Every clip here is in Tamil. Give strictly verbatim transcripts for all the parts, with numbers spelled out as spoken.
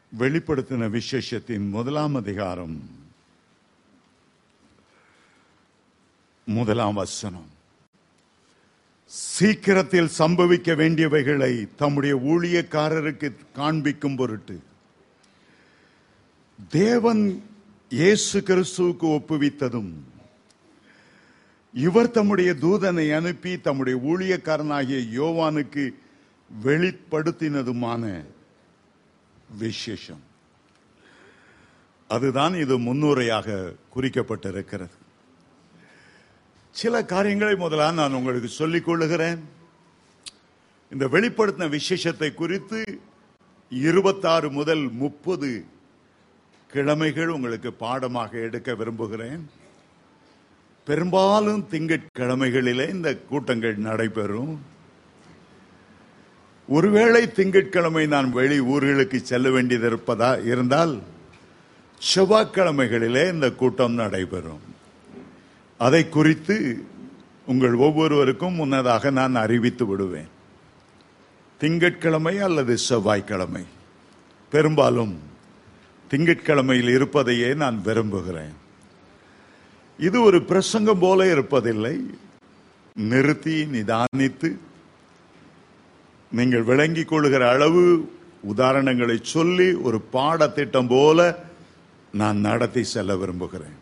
வெளிப்படுத்தின விசேஷத்தின் முதலாம் அதிகாரம் முதலாம் வசனம். சீக்கிரத்தில் சம்பவிக்க வேண்டியவைகளை தம்முடைய ஊழியக்காரருக்கு காண்பிக்கும் பொருட்டு தேவன் இயேசு கிறிஸ்துவுக்கு ஒப்புவித்ததும் இவர் தம்முடைய தூதனை அனுப்பி தம்முடைய ஊழியக்காரனாகிய யோவானுக்கு வெளிப்படுத்தினதுமான விசேஷம். அதுதான் இது முன்னுரையாக குறிக்கப்பட்டிருக்கிறது. சில காரியங்களை முதலாக நான் உங்களுக்கு சொல்லிக் கொள்ளுகிறேன். இந்த வெளிப்படுத்தின விசேஷத்தை குறித்து இருபத்தாறு முதல் முப்பது கிழமைகள் உங்களுக்கு பாடமாக எடுக்க விரும்புகிறேன். பெரும்பாலும் திங்கட்கிழமைகளிலே இந்த கூட்டங்கள் நடைபெறும். ஒருவேளை திங்கட்கிழமை நான் வெளி ஊர்களுக்கு செல்ல வேண்டியது இருப்பதா இருந்தால் செவ்வாய்க்கிழமைகளிலே இந்த கூட்டம் நடைபெறும். அதை குறித்து உங்கள் ஒவ்வொருவருக்கும் முன்னதாக நான் அறிவித்து விடுவேன். திங்கட்கிழமை அல்லது செவ்வாய்க்கிழமை, பெரும்பாலும் திங்கட்கிழமையில் இருப்பதையே நான் விரும்புகிறேன். இது ஒரு பிரசங்கம் போல இருப்பதில்லை. நிறுத்தி நிதானித்து நீங்கள் விளங்கிக் கொள்ளுகிற அளவு உதாரணங்களை சொல்லி ஒரு பாடத்திட்டம் போல நான் நடத்தி செல்ல விரும்புகிறேன்.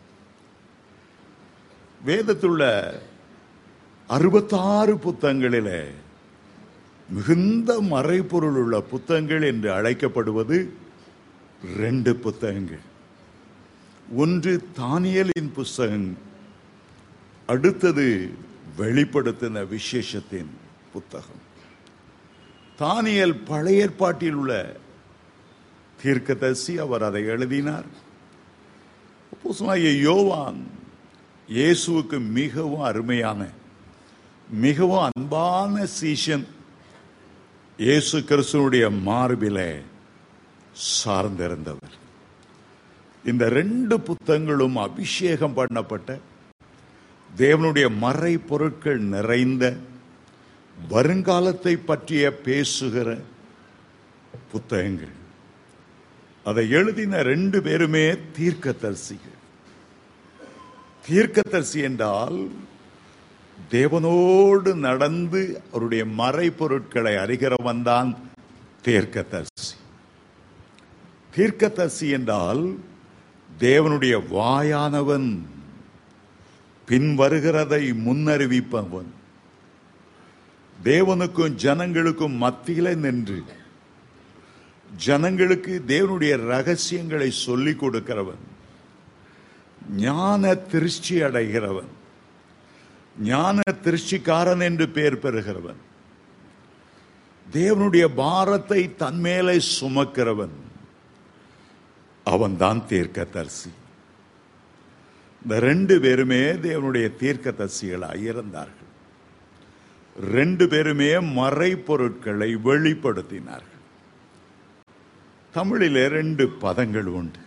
வேதத்துள்ள அறுபத்தாறு புத்தகங்களிலே மிகுந்த மறைபொருள் உள்ள புத்தகங்கள் என்று அழைக்கப்படுவது ரெண்டு புத்தகங்கள். ஒன்று தானியேலின் புத்தகம், அடுத்தது வெளிப்படுத்தின விசேஷத்தின் புத்தகம். தானியேல் பழைய ஏற்பாட்டில் உள்ள தீர்க்கதரிசி, அவர் அதை எழுதினார். அப்போஸ்தலனாகிய யோவான் இயேசுவுக்கு மிகவும் அருமையான, மிகவும் அன்பான சீஷன். இயேசு கிறிஸ்துவுடைய மார்பிலே சார்ந்திருந்தவர். இந்த ரெண்டு புத்தகங்களும் அபிஷேகம் பண்ணப்பட்ட தேவனுடைய மறை பொருட்கள் நிறைந்த வருங்காலத்தை பற்றிய பேசுகிற புத்தகங்கள். அதை எழுதின ரெண்டு பேருமே தீர்க்கதரிசிகள். தீர்க்கதரிசி என்றால் தேவனோடு நடந்து அவருடைய மறை பொருட்களை அறிகிறவன் தான் தீர்க்கதரிசி. தீர்க்கதரிசி என்றால் தேவனுடைய வாயானவன் பின் வருகிறதை முன்னறிவிப்பவன். தேவனுக்கும் ஜனங்களுக்கும் மத்தியிலே நின்று ஜனங்களுக்கு தேவனுடைய ரகசியங்களை சொல்லிக் கொடுக்கிறவன், ஞான திருஷ்டி அடைகிறவன், ஞான திருஷ்டிக்காரன் என்று பெயர் பெறுகிறவன், தேவனுடைய பாரத்தை தன்மேலே சுமக்கிறவன், அவன் தான் தீர்க்கதரிசி. இந்த ரெண்டு பேருமே தேவனுடைய தீர்க்கதரிசிகளாக இருந்தார்கள். ரெண்டு பேருமே மறை பொருட்களை வெளிப்படுத்தினார்கள். தமிழிலே ரெண்டு பதங்கள் உண்டு.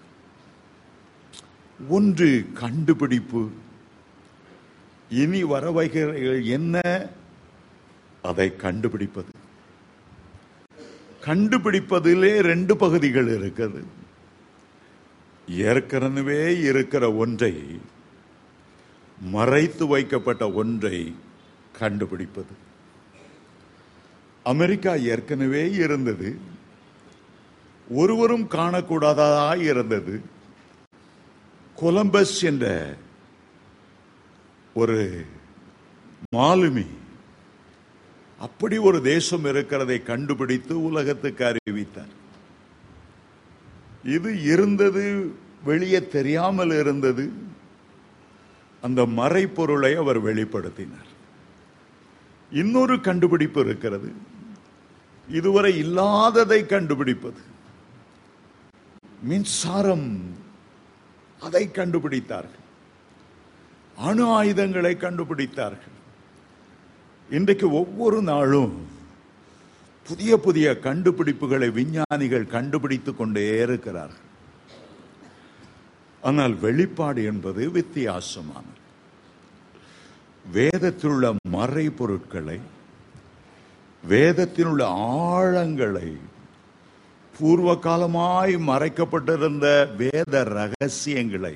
ஒன்று கண்டுபிடிப்பு. இனி வரவைகள் என்ன, அதை கண்டுபிடிப்பது. கண்டுபிடிப்பதிலே ரெண்டு பகுதிகள் இருக்கிறது. ஏற்கனவே இருக்கிற ஒன்றை, மறைத்து வைக்கப்பட்ட ஒன்றை கண்டுபிடிப்பது. அமெரிக்கா ஏற்கனவே இருந்தது, ஒருவரும் காணக்கூடாததாய் இருந்தது. கொலம்பஸ் என்ற ஒரு மாலுமி அப்படி ஒரு தேசம் இருக்கிறதை கண்டுபிடித்து உலகத்துக்கு அறிவித்தார். இது இருந்தது, வெளியே தெரியாமல் இருந்தது. அந்த மறைப்பொருளை அவர் வெளிப்படுத்தினார். இன்னொரு கண்டுபிடிப்பு இருக்கிறது, இதுவரை இல்லாததை கண்டுபிடிப்பது. மின்சாரம், அதை கண்டுபிடித்தார்கள். அணு ஆயுதங்களை கண்டுபிடித்தார்கள். இன்றைக்கு ஒவ்வொரு நாளும் புதிய புதிய கண்டுபிடிப்புகளை விஞ்ஞானிகள் கண்டுபிடித்துக் கொண்டே இருக்கிறார்கள். ஆனால் வெளிப்பாடு என்பது வித்தியாசமானது. வேதத்திலுள்ள மறை பொருட்களை, வேதத்திலுள்ள ஆழங்களை பூர்வ காலமாய் மறைக்கப்பட்டிருந்த வேத ரகசியங்களை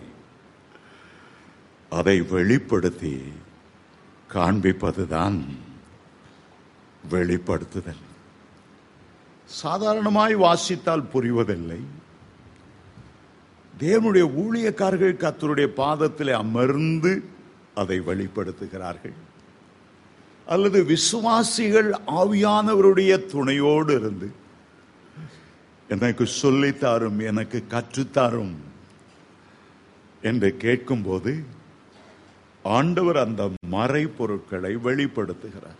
அதை வெளிப்படுத்தி காண்பிப்பதுதான் வெளிப்படுத்துதல். சாதாரணமாய் வாசித்தால் புரிவதில்லை. தேவனுடைய ஊழியக்காரர்கள் கர்த்தருடைய பாதத்தில் அமர்ந்து அதை வெளிப்படுத்துகிறார்கள். அல்லது விசுவாசிகள் ஆவியானவருடைய துணையோடு இருந்து எனக்கு சொல்லித்தாரும், எனக்கு கற்றுத்தாரும் என்று கேட்கும் போது ஆண்டவர் அந்த மறை பொருட்களை வெளிப்படுத்துகிறார்.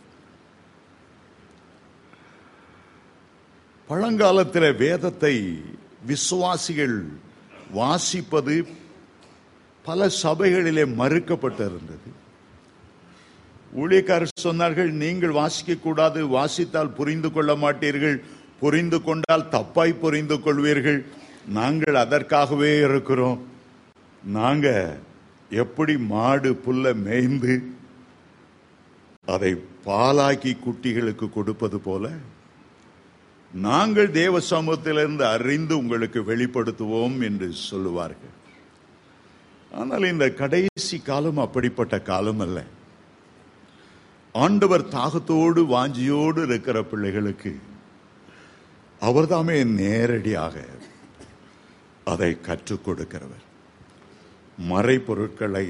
பழங்காலத்தில் வேதத்தை விசுவாசிகள் வாசிப்பது பல சபைகளிலே மறுக்கப்பட்டிருந்தது. ஊழியக்காரர் சொன்னார்கள், நீங்கள் வாசிக்க கூடாது, வாசித்தால் புரிந்து கொள்ள மாட்டீர்கள், புரிந்து கொண்டால் தப்பாய் புரிந்து கொள்வீர்கள். நாங்கள் அதற்காகவே இருக்கிறோம். நாங்க எப்படி மாடு புல்ல மேய்ந்து அதை பாலாக்கி குட்டிகளுக்கு கொடுப்பது போல நாங்கள் தேவ சமூகத்திலிருந்து அறிந்து உங்களுக்கு வெளிப்படுத்துவோம் என்று சொல்லுவார்கள். ஆனால் இந்த கடைசி காலம் அப்படிப்பட்ட காலம் அல்ல. ஆண்டவர் தாகத்தோடு வாஞ்சியோடு இருக்கிற பிள்ளைகளுக்கு அவர்தாமே நேரடியாக அதை கற்றுக் கொடுக்கிறவர். மறைபொருட்களை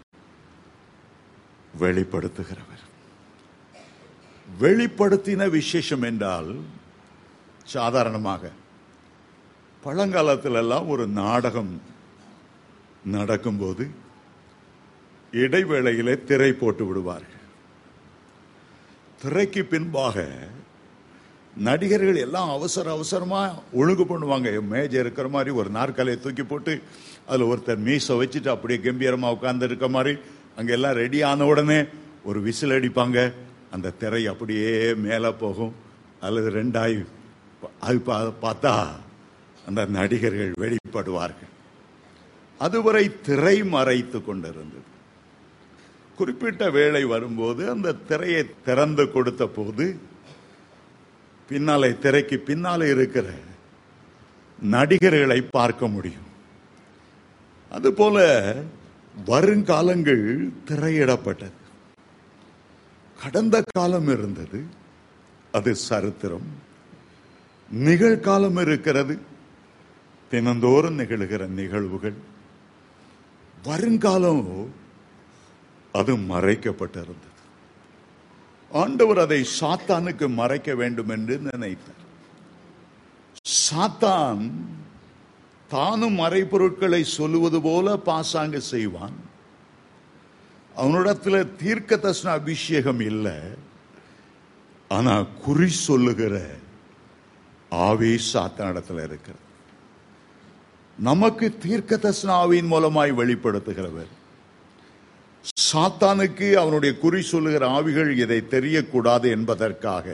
வெளிப்படுத்துகிறவர். வெளிப்படுத்தின விசேஷம் என்றால், சாதாரணமாக பழங்காலத்திலெல்லாம் ஒரு நாடகம் நடக்கும்போது இடைவேளையிலே திரை போட்டு விடுவார்கள். திரைக்கு பின்பாக நடிகர்கள் எல்லாம் அவசர அவசரமா ஒழுங்கு பண்ணுவாங்க. மேஜை இருக்கிற மாதிரி ஒரு நாற்காலியை தூக்கி போட்டு அதுல ஒருத்தர் மீசை வச்சுட்டு அப்படியே கம்பீரமா உட்கார்ந்து இருக்க மாதிரி அங்க எல்லாம் ரெடி ஆன உடனே ஒரு விசில் அடிப்பாங்க. அந்த திரை அப்படியே மேல போகும். அல்லது ரெண்டாய் அது பார்த்தா அந்த நடிகர்கள் வெளிப்படுவார்கள். அதுவரை திரை மறைத்து கொண்டிருந்தது. குறிப்பிட்ட வேளை வரும்போது அந்த திரையை திறந்து கொடுத்த போது பின்னாலே திரைக்கு பின்னாலே இருக்கிற நடிகர்களை பார்க்க முடியும். அதுபோல வருங்காலங்கள் திரையிடப்பட்டது. கடந்த காலம் இருந்தது, அது சரித்திரம். நிகழ்காலம் இருக்கிறது, தினந்தோறும் நிகழ்கிற நிகழ்வுகள். வருங்காலம் அது மறைக்கப்பட்டிருந்தது. ஆண்டவர் அதை சாத்தானுக்கு மறைக்க வேண்டும் என்று நினைத்தார். சாத்தான் தானும் மறைபொருட்களை சொல்லுவது போல பாசாங்க செய்வான். அவனிடத்துல தீர்க்க தரிசன அபிஷேகம் இல்லை, ஆனா குறி சொல்லுகிற ஆவி சாத்தானிடத்துல இருக்கிறது. நமக்கு தீர்க்க தரிசன ஆவியின் மூலமாய் வெளிப்படுத்துகிறவர். சாத்தானுக்கு அவனுடைய குறி சொல்லுகிற ஆவிகள் இதை தெரியக்கூடாது என்பதற்காக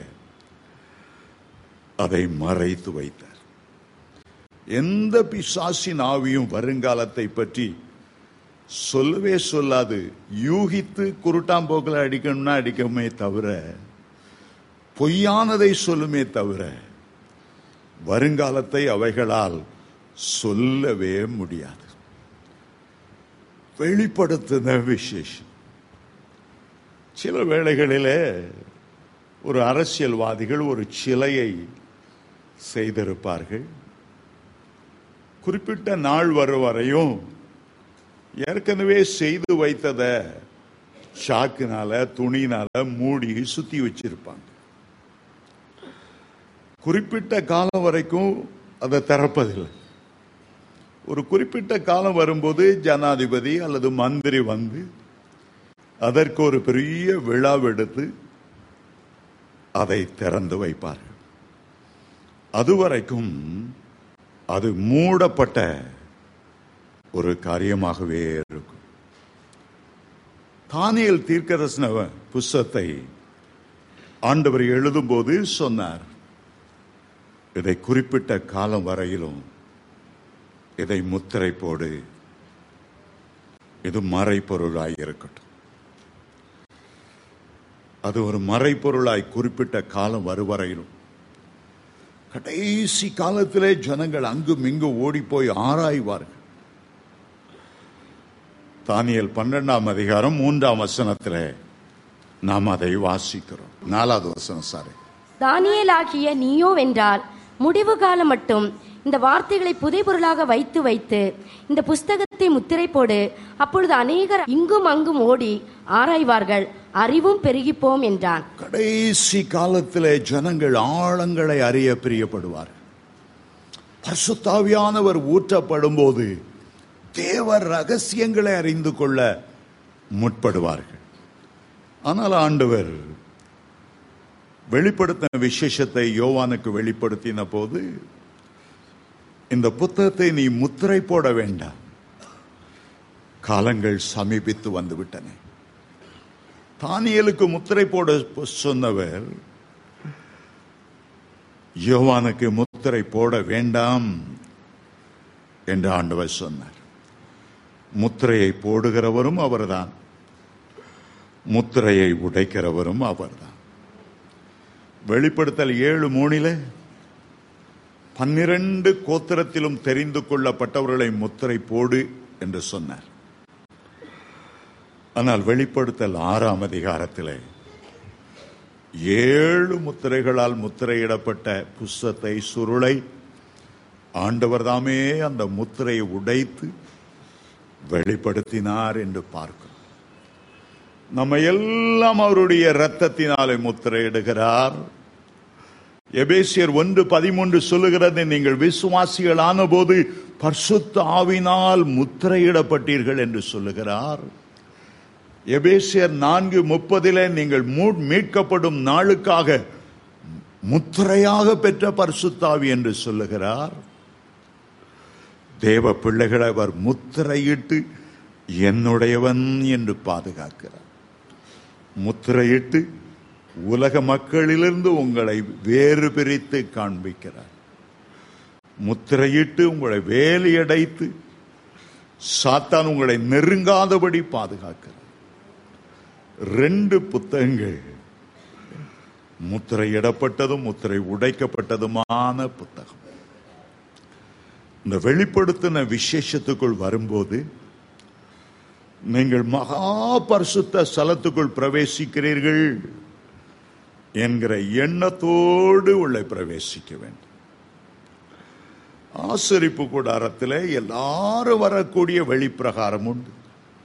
அதை மறைத்து வைத்தார். எந்த பிசாசின் ஆவியும் வருங்காலத்தை பற்றி சொல்லவே சொல்லாது. யூகித்து குருட்டாம்போக்கில் அடிக்கணும்னா அடிக்கமே தவிர, பொய்யானதை சொல்லுமே தவிர வருங்காலத்தை அவைகளால் சொல்லவே முடியாது. வெளிப்படுத்தின விசேஷம். சில வேளைகளிலே ஒரு அரசியல்வாதிகள் ஒரு சிலையை செய்திருப்பார்கள். குறிப்பிட்ட நாள் வரும் வரையும் ஏற்கனவே செய்து வைத்தத சாக்குனால துணினால மூடி சுத்தி வச்சிருப்பாங்க. குறிப்பிட்ட காலம் வரைக்கும் அதை திறப்பதில்லை. ஒரு குறிப்பிட்ட காலம் வரும்போது ஜனாதிபதி அல்லது மந்திரி வந்து அதற்கு ஒரு பெரிய விழாவெடுத்து அதை திறந்து வைப்பார்கள். அதுவரைக்கும் அது மூடப்பட்ட ஒரு காரியமாகவே இருக்கும். தானியேல் தீர்க்கதரிசன புஸ்தகத்தை ஆண்டவர் எழுதும் போது சொன்னார், இதை குறிப்பிட்ட காலம் வரையிலும் இதை முத்திரை போடு, இது மறைப்பொருளாய் இருக்கட்டும். அது ஒரு மறைப்பொருளாய் குறிப்பிட்ட காலம் வருவரையிலும். கடைசி காலத்திலே ஜனங்கள் அங்கும் இங்கு ஓடி போய் ஆராய்வார்கள். தானியேல் பன்னெண்டாம் அதிகாரம் மூன்றாம் வசனத்திலே நாம் அதை வாசிக்கிறோம். நாலாவது வசனம் சாரி. தானியேலாகிய நீயோ வென்றால் முடிவு காலம் மட்டும் இந்த வார்த்தைகளை புதைபொருளாக வைத்து வைத்து இந்த புஸ்தகத்தை முத்திரை போடு. அப்பொழுது அநேகர் இங்கும் அங்கும் ஓடி ஆராய்வார்கள், அறிவும் பெருகிப்போம் என்றான். கடைசி காலத்திலே ஜனங்கள் ஆழங்களை அறிய பிரியப்படுவார்கள். பரிசுத்த ஆவியானவர் ஊற்றப்படும் போது தேவ ரகசியங்களை அறிந்து கொள்ள முற்படுவார்கள். ஆனால் ஆண்டவர் வெளிப்படுத்தின விசேஷத்தை யோவானுக்கு வெளிப்படுத்தின போது, இந்த புத்தகத்தை நீ முத்திரை போட வேண்டாம், காலங்கள் சமீபித்து வந்து விட்டன. தானியேலுக்கு முத்திரை போட சொன்னவர் யோவானுக்கு முத்திரை போட வேண்டாம் என்று ஆண்டவர் சொன்னார். முத்திரையை போடுகிறவரும் அவர்தான், முத்திரையை உடைக்கிறவரும் அவர்தான். வெளிப்படுத்தல் ஏழு மூணில பன்னிரண்டு கோத்திரத்திலும் தெரிந்து கொள்ளப்பட்டவர்களை முத்திரை போடு என்று சொன்னார். ஆனால் வெளிப்படுத்தல் ஆறாம் அதிகாரத்திலே ஏழு முத்திரைகளால் முத்திரையிடப்பட்ட புஸ்தகத்தை சுருளை ஆண்டவர் தாமே அந்த முத்திரையை உடைத்து வெளிப்படுத்தினார் என்று பார்க்கிறோம். நம்ம எல்லாம் அவருடைய இரத்தத்தினாலே முத்திரையிடுகிறார். எபேசியர் ஒன்று பதிமூன்று சொல்லுகிறது, நீங்கள் விசுவாசிகள் ஆன போது பரிசுத்த ஆவியினால் முத்திரையிடப்பட்டீர்கள் என்று சொல்லுகிறார். எபேசியர் நான்கு முப்பதிலே நீங்கள் மீட்கப்படும் நாளுக்காக முத்திரையாக பெற்ற பரிசுத்த ஆவி என்று சொல்லுகிறார். தேவ பிள்ளைகளை அவர் முத்திரையிட்டு என்னுடையவன் என்று பாதுகாக்கிறார். முத்திரையிட்டு உலக மக்களிலிருந்து உங்களை வேறு பிரித்து காண்பிக்கிறார். முத்திரையிட்டு உங்களை வேலியடைத்து சாத்தான் உங்களை நெருங்காதபடி பாதுகாக்கிறார். ரெண்டு புத்தகங்கள், முத்திரையிடப்பட்டதும் முத்திரை உடைக்கப்பட்டதுமான புத்தகம். இந்த வெளிப்படுத்தின விசேஷத்துக்குள் வரும்போது நீங்கள் மகா பரிசுத்த ஸ்தலத்துக்குள் பிரவேசிக்கிறீர்கள் என்கிற எண்ணத்தோடு உள்ளே பிரவேசிக்க வேண்டும். ஆசரிப்பு கூடாரத்தில் எல்லாரும் வரக்கூடிய வெளிப்பிரகாரம் உண்டு.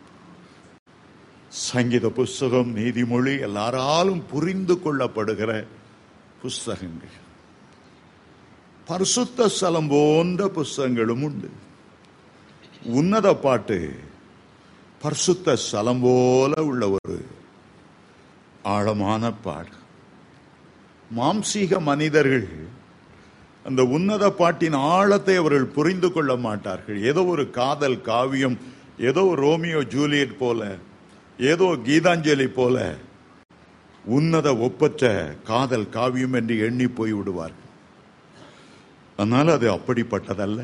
சங்கீத புஸ்தகம், நீதிமொழி எல்லாராலும் புரிந்து கொள்ளப்படுகிற புஸ்தகங்கள். பரிசுத்த ஸ்தலம் போன்ற புஸ்தகங்களும் உண்டு. உன்னத பாட்டு பரிசுத்த ஸ்தலம் போல உள்ள ஒரு ஆழமான பாடு. மாம்சீக மனிதர்கள் அந்த உன்னத பாட்டின் ஆழத்தை அவர்கள் புரிந்து கொள்ள மாட்டார்கள். ஏதோ ஒரு காதல் காவியம், ஏதோ ரோமியோ ஜூலியட் போல, ஏதோ கீதாஞ்சலி போல உன்னத ஒப்பற்ற காதல் காவியம் என்று எண்ணி போய் விடுவார்கள். ஆனால் அது அப்படிப்பட்டதல்ல.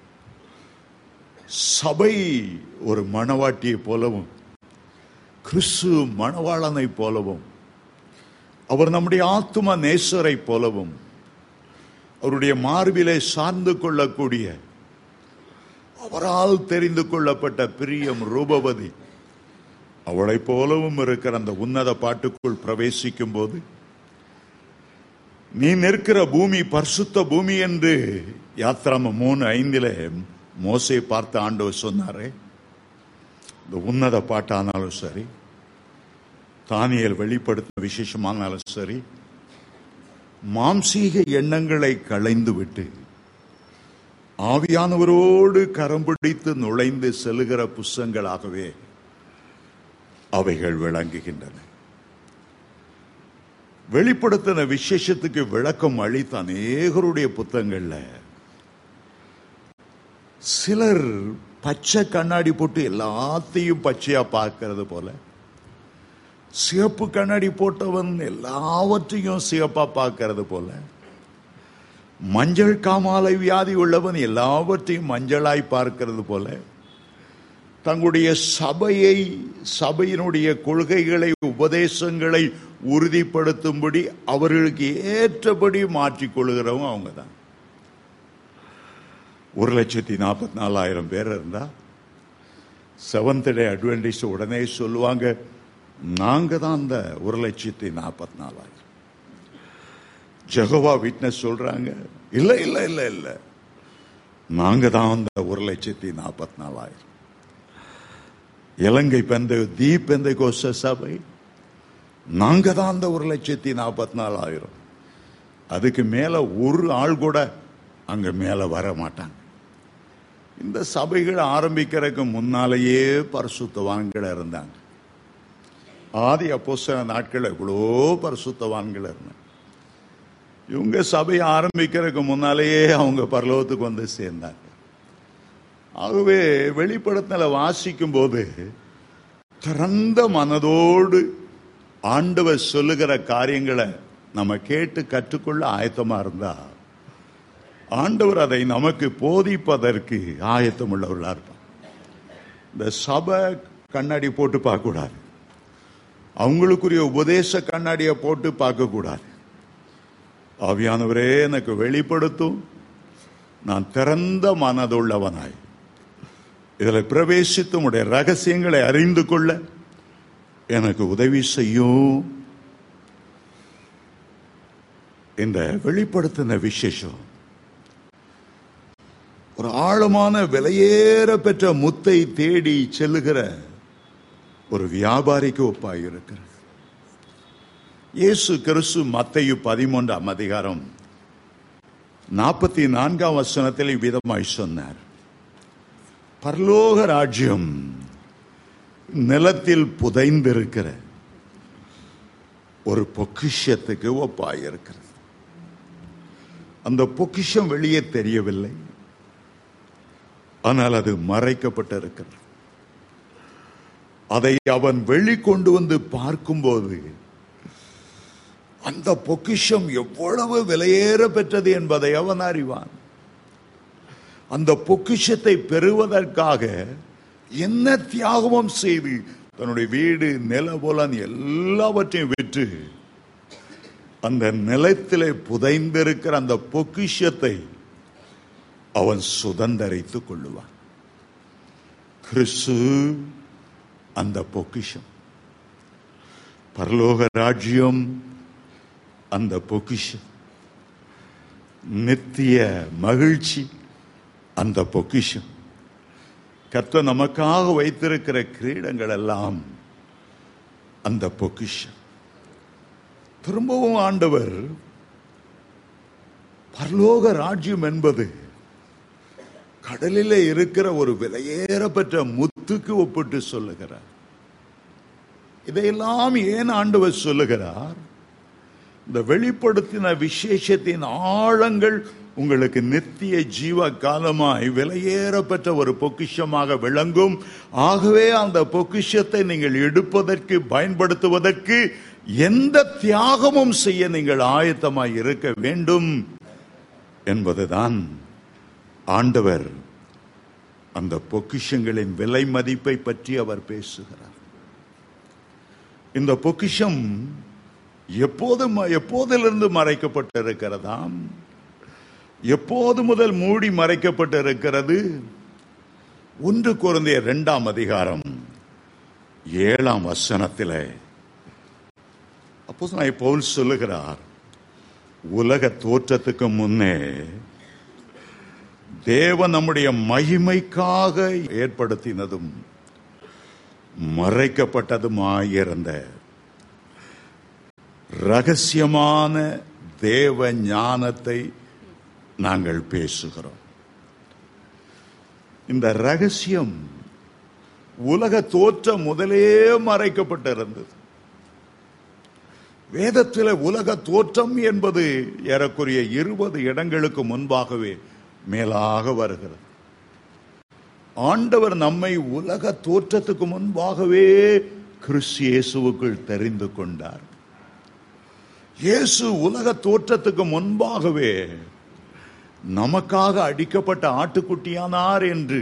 சபை ஒரு மணவாட்டியை போலவும் கிறிஸ்து மணவாளனை போலவும் அவர் நம்முடைய ஆத்தும நேசரை போலவும் அவருடைய மார்பிலே சார்ந்து கொள்ளக்கூடிய அவரால் தெரிந்து கொள்ளப்பட்ட பிரியம் ரூபவதி அவளை போலவும் இருக்கிற அந்த உன்னத பாட்டுக்குள் பிரவேசிக்கும் போது நீ நிற்கிற பூமி பரிசுத்த பூமி என்று யாத்ராமம் மூணு ஐந்திலே மோசே பார்த்த ஆண்டவர் சொன்னாரே. இந்த உன்னத பாட்டானாலும் சரி, தானியேல் வெளிப்படுத்த விசேஷமானாலும் சரி, மாம்சீக எண்ணங்களை களைந்து விட்டு ஆவியானவரோடு கரம் பிடித்து நுழைந்து செல்லுகிற புஸ்தகங்களாகவே அவைகள் விளங்குகின்றன. வெளிப்படுத்தின விசேஷத்துக்கு விளக்கம் அளித்த அநேகருடைய புத்தகங்கள்ல சிலர் பச்சை கண்ணாடி போட்டு எல்லாத்தையும் பச்சையா பார்க்கிறது போல, சிவப்பு கண்ணாடி போட்டவன் எல்லாவற்றையும் சிவப்பா பார்க்கிறது போல, மஞ்சள் காமாலை வியாதி உள்ளவன் எல்லாவற்றையும் மஞ்சளாய் பார்க்கிறது போல, தங்களுடைய சபையை, சபையினுடைய கொள்கைகளை, உபதேசங்களை உறுதிப்படுத்தும்படி அவர்களுக்கு ஏற்றபடி மாற்றிக்கொள்கிறவங்க அவங்க தான். ஒரு லட்சத்தி நாற்பத்தி நாலாயிரம் பேர் இருந்தா செவன்த் டே அட்வென்டிஸ்ட் உடனே சொல்லுவாங்க, நாங்க தான் அந்த ஒரு லட்சத்தி நாற்பத்தி நாலாயிரம். ஜெகோவா விட்னஸ் சொல்றாங்க, இல்ல இல்ல இல்ல இல்ல நாங்க தான் அந்த ஒரு லட்சத்தி நாற்பத்தி நாலாயிரம். இலங்கை பெந்த தீப் பெந்தை கோஸ்த சபை, நாங்க தான் அந்த ஒரு லட்சத்தி நாற்பத்தி நாலாயிரம். அதுக்கு மேல ஒரு ஆள் கூட அங்க மேல வர மாட்டாங்க. இந்த சபைகள் ஆரம்பிக்கிறதுக்கு முன்னாலேயே பரிசுத்தவான்கள் இருந்தாங்க. ஆதி அப்போஸ்தலர் நாட்கள் எவ்வளோ பரிசுத்தவான்கள் இருந்தாங்க. இவங்க சபையை ஆரம்பிக்கிறதுக்கு முன்னாலேயே அவங்க பரலோகத்துக்கு வந்து சேர்ந்தாங்க. ஆகவே வெளிப்படுத்தல வாசிக்கும் போது திறந்த மனதோடு ஆண்டவர் சொல்லுகிற காரியங்களை நம்ம கேட்டு கற்றுக்கொள்ள ஆயத்தமா இருந்தா ஆண்டவர் அதை நமக்கு போதிப்பதற்கு ஆயத்தம் உள்ளவர்களா இருப்பார். இந்த சபை கண்ணாடி போட்டு பார்க்க கூடாது, அவங்களுக்குரிய உபதேச கண்ணாடியை போட்டு பார்க்க கூடாது. ஆவியானவரே எனக்கு வெளிப்படுத்தும், நான் திறந்த மனதுள்ளவனாய் இதில் பிரவேசித்து உடைய ரகசியங்களை அறிந்து கொள்ள எனக்கு உதவி செய்யும். இந்த வெளிப்படுத்தின விசேஷம் ஒரு ஆழமான விலையேற பெற்ற முத்தை தேடி செல்லுகிற ஒரு வியாபாரிக்கு ஒப்பாய் இருக்கிறது. இயேசு கிறிஸ்து மத்தேயு பதிமூன்றாம் அதிகாரம் நாற்பத்தி நான்காம் வசனத்தில் இவ்விதமாய் சொன்னார், பரலோக ராஜ்யம் நிலத்தில் புதைந்திருக்கிற ஒரு பொக்கிஷத்துக்கு ஒப்பாயிருக்கிறது. அந்த பொக்கிஷம் வெளியே தெரியவில்லை, ஆனால் அது மறைக்கப்பட்டிருக்கிறது. அதை அவன் வெளிக்கொண்டு வந்து பார்க்கும்போது அந்த பொக்கிஷம் எவ்வளவு விலையேற பெற்றது என்பதை அவன் அறிவான். அந்த பொக்கிஷத்தை பெறுவதற்காக என்ன தியாகமும் செய்து தன்னுடைய வீடு நிலபுலன் எல்லாவற்றையும் விற்று அந்த நிலத்திலே புதைந்திருக்கிற அந்த பொக்கிஷத்தை அவன் சுதந்தரித்துக் கொள்ளுவான். கிறிஸ்து அந்த பொக்கிஷம், பரலோக ராஜ்யம் அந்த பொக்கிஷம், நித்திய மகிழ்ச்சி அந்த பொக்கிஷம், கர்த்தர் நமக்காக வைத்திருக்கிற கிரீடங்கள் எல்லாம் அந்த பொக்கிஷம். திரும்பவும் ஆண்டவர் பரலோக ராஜ்யம் என்பது கடலிலே இருக்கிற ஒரு விலையேற பெற்ற முத்துக்கு ஒப்பிட்டு சொல்லுகிறார். இதையெல்லாம் ஏன் ஆண்டவர் சொல்லுகிறார்? இந்த வெளிப்படுத்தின விசேஷத்தின் ஆழங்கள் உங்களுக்கு நித்திய ஜீவ காலமாய் விலையேறப்பட்ட ஒரு பொக்கிஷமாக விளங்கும். ஆகவே அந்த பொக்கிஷத்தை நீங்கள் எடுப்பதற்கு பயன்படுத்துவதற்கு எந்த தியாகமும் செய்ய நீங்கள் ஆயத்தமாய் இருக்க வேண்டும் என்பதுதான் ஆண்டவர் அந்த பொக்கிஷங்களின் விலை மதிப்பை பற்றி அவர் பேசுகிறார். இந்த பொக்கிஷம் எப்போது எப்போதிலிருந்து மறைக்கப்பட்டிருக்கிறதாம்? எப்போது முதல் மூடி மறைக்கப்பட்டிருக்கிறது? ஒன்று கொரிந்தியர் இரண்டாம் அதிகாரம் ஏழாம் வசனத்திலே அப்போஸ்தலனாகிய பவுல் சொல்லுகிறார், உலக தோற்றத்துக்கு முன்னே தேவன் நம்முடைய மகிமைக்காக ஏற்படுத்தினதும் மறைக்கப்பட்டதுமாயிருந்த ரகசியமான தேவ ஞானத்தை நாங்கள் பேசுகிறோம். இந்த ரகசியம் உலக தோற்றம் முதலே மறைக்கப்பட்டிருந்தது. வேதத்தில் உலக தோற்றம் என்பது ஏறக்குறைய இருபது இடங்களுக்கு முன்பாகவே மேலாக வருகிறது. ஆண்டவர் நம்மை உலக தோற்றத்துக்கு முன்பாகவே கிறிஸ்து இயேசுவுக்குள் தெரிந்து கொண்டார். இயேசு உலக தோற்றத்துக்கு முன்பாகவே நமக்காக அடிக்கப்பட்ட ஆட்டுக்குட்டியானார் என்று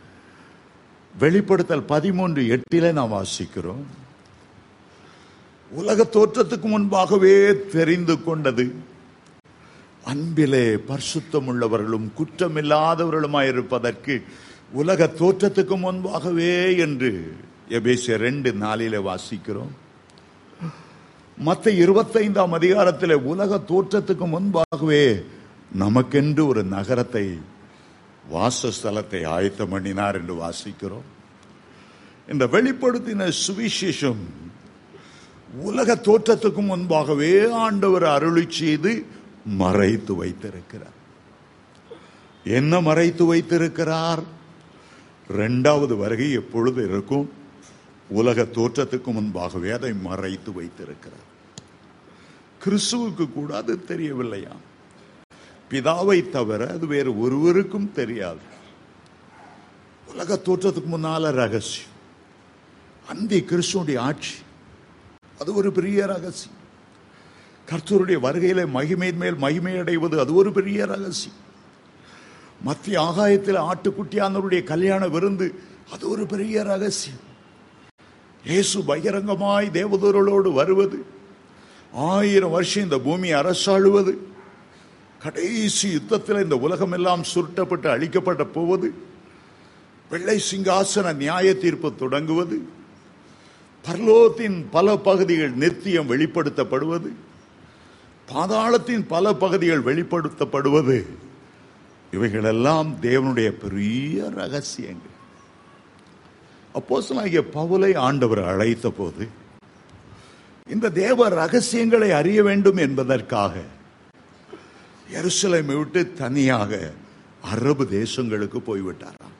வெளிப்படுத்தல் பதிமூன்று எட்டிலே நாம் வாசிக்கிறோம். உலக தோற்றத்துக்கு முன்பாகவே தெரிந்து கொண்டது. அன்பிலே பரிசுத்தம் உள்ளவர்களும் குற்றமில்லாதவர்களுமாயிருப்பதற்கு உலக தோற்றத்துக்கு முன்பாகவே என்று எபேசியர் ரெண்டு நாளிலே வாசிக்கிறோம். மத்த இருபத்தைந்தாம் அதிகாரத்தில் உலக தோற்றத்துக்கு முன்பாகவே நமக்கென்று ஒரு நகரத்தை, வாசஸ்தலத்தை ஆயத்தம் பண்ணினார் என்று வாசிக்கிறோம். இந்த வெளிப்படுத்தின சுவிசேஷம் உலக தோற்றத்துக்கு முன்பாகவே ஆண்டவர் அருளி செய்து மறைத்து வைத்திருக்கிறார். என்ன மறைத்து வைத்திருக்கிறார்? இரண்டாவது வருகை எப்பொழுது இருக்கும்? உலக தோற்றத்துக்கு முன்பாகவே அதை மறைத்து வைத்திருக்கிறார். கிறிஸ்துவுக்கு கூட அது தெரியவில்லையா? பிதாவை தவிர அது வேறு ஒருவருக்கும் தெரியாது. உலக தோற்றத்துக்கு முன்னால ரகசியம். அந்தி கிறிஸ்துவுடைய ஆட்சி, அது ஒரு பெரிய ரகசியம். கர்த்தருடைய வருகையில மகிமையின் மேல் மகிமை அடைவது, அது ஒரு பெரிய ரகசியம். மத்திய ஆகாயத்தில் ஆட்டுக்குட்டியானவருடைய கல்யாண விருந்து, அது ஒரு பெரிய ரகசியம். இயேசு பகிரங்கமாய் தேவதூர்களோடு வருவது, ஆயிரம் வருஷம் இந்த பூமி அரசாளுவது, கடைசி யுத்தத்தில் இந்த உலகம் எல்லாம் சுருட்டப்பட்டு அழிக்கப்பட்ட போவது, வெள்ளை சிங்காசன நியாய தீர்ப்பு தொடங்குவது, பரலோகத்தின் பல பகுதிகள் நித்தியம் வெளிப்படுத்தப்படுவது, பாதாளத்தின் பல பகுதிகள் வெளிப்படுத்தப்படுவது, இவைகளெல்லாம் தேவனுடைய பெரிய ரகசியங்கள். அப்போஸ்தலனாகிய பவுலை ஆண்டவர் அழைத்த போது இந்த தேவ ரகசியங்களை அறிய வேண்டும் என்பதற்காக எருசலேமை விட்டு தனியாக அரபு தேசங்களுக்கு போய்விட்டாராம்.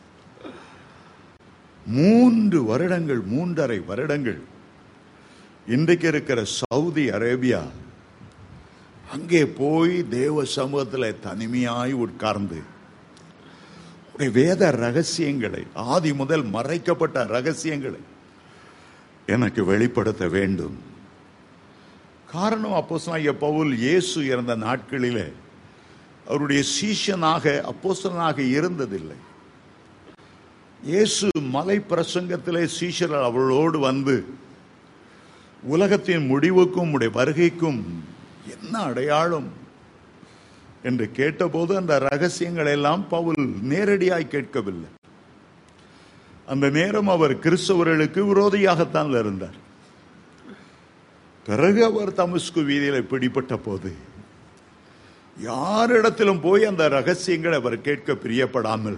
மூன்று வருடங்கள், மூன்றரை வருடங்கள் இன்றைக்கு இருக்கிற சவுதி அரேபியா, அங்கே போய் தேவ சமூகத்தில் தனிமையாய் உட்கார்ந்து வேத ரகசியங்களை, ஆதி முதல் மறைக்கப்பட்ட ரகசியங்களை எனக்கு வெளிப்படுத்த வேண்டும். காரணம், அப்போஸ்தலனாகிய பவுல் இயேசு இறந்த நாட்களிலே அவருடைய சீஷனாக, அப்போஸ்தலனாக இருந்ததில்லை. இயேசு மலை பிரசங்கத்திலே சீஷர்கள் அவளோடு வந்து உலகத்தின் முடிவுக்கும் உடைய வருகைக்கும் என்ன அடையாளம் என்று கேட்டபோது அந்த ரகசியங்கள் எல்லாம் பவுல் நேரடியாய் கேட்கவில்லை. அந்த நேரம் அவர் கிறிஸ்தவர்களுக்கு விரோதியாகத்தான் இருந்தார். பிறகு அவர் தமஸ்கு வீதியில் பிடிபட்ட போது யாரிடத்திலும் போய் அந்த ரகசியங்களை அவர் கேட்க பிரியப்படாமல்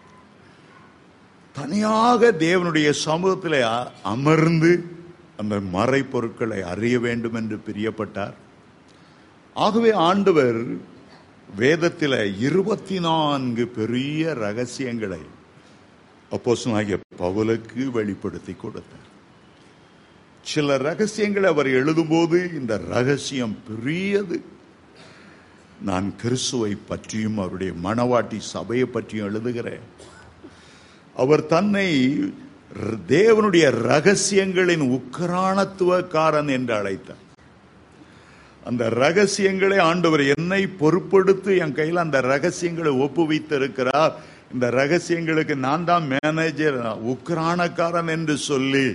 தனியாக தேவனுடைய சமூகத்தில் அமர்ந்து அந்த மறை பொருட்களை அறிய வேண்டும் என்று பிரியப்பட்டார். ஆகவே ஆண்டவர் வேதத்தில் இருபத்தி நான்கு பெரிய ரகசியங்களை அப்போஸ்தலனாகிய பவுலுக்கு வெளிப்படுத்தி கொடுத்தார். சில ரகசியங்களை அவர் எழுதும்போது இந்த ரகசியம் பெரியது. நான் கிறிஸ்துவை பற்றியும் அவருடைய மணவாட்டி சபையை பற்றியும் எழுதுகிறேன். அவர் தன்னை தேவனுடைய ரகசியங்களின் உக்கிரானத்துவக்காரன் என்று அழைத்தார். அந்த ரகசியங்களை ஆண்டவர் என்னை பொறுப்படுத்தி என் கையில் அந்த ரகசியங்களை ஒப்புவித்து இருக்கிறார். இந்த ரகசியங்களுக்கு நான் தான் மேனேஜர், உக்கிரானக்காரன் என்று சொல்லி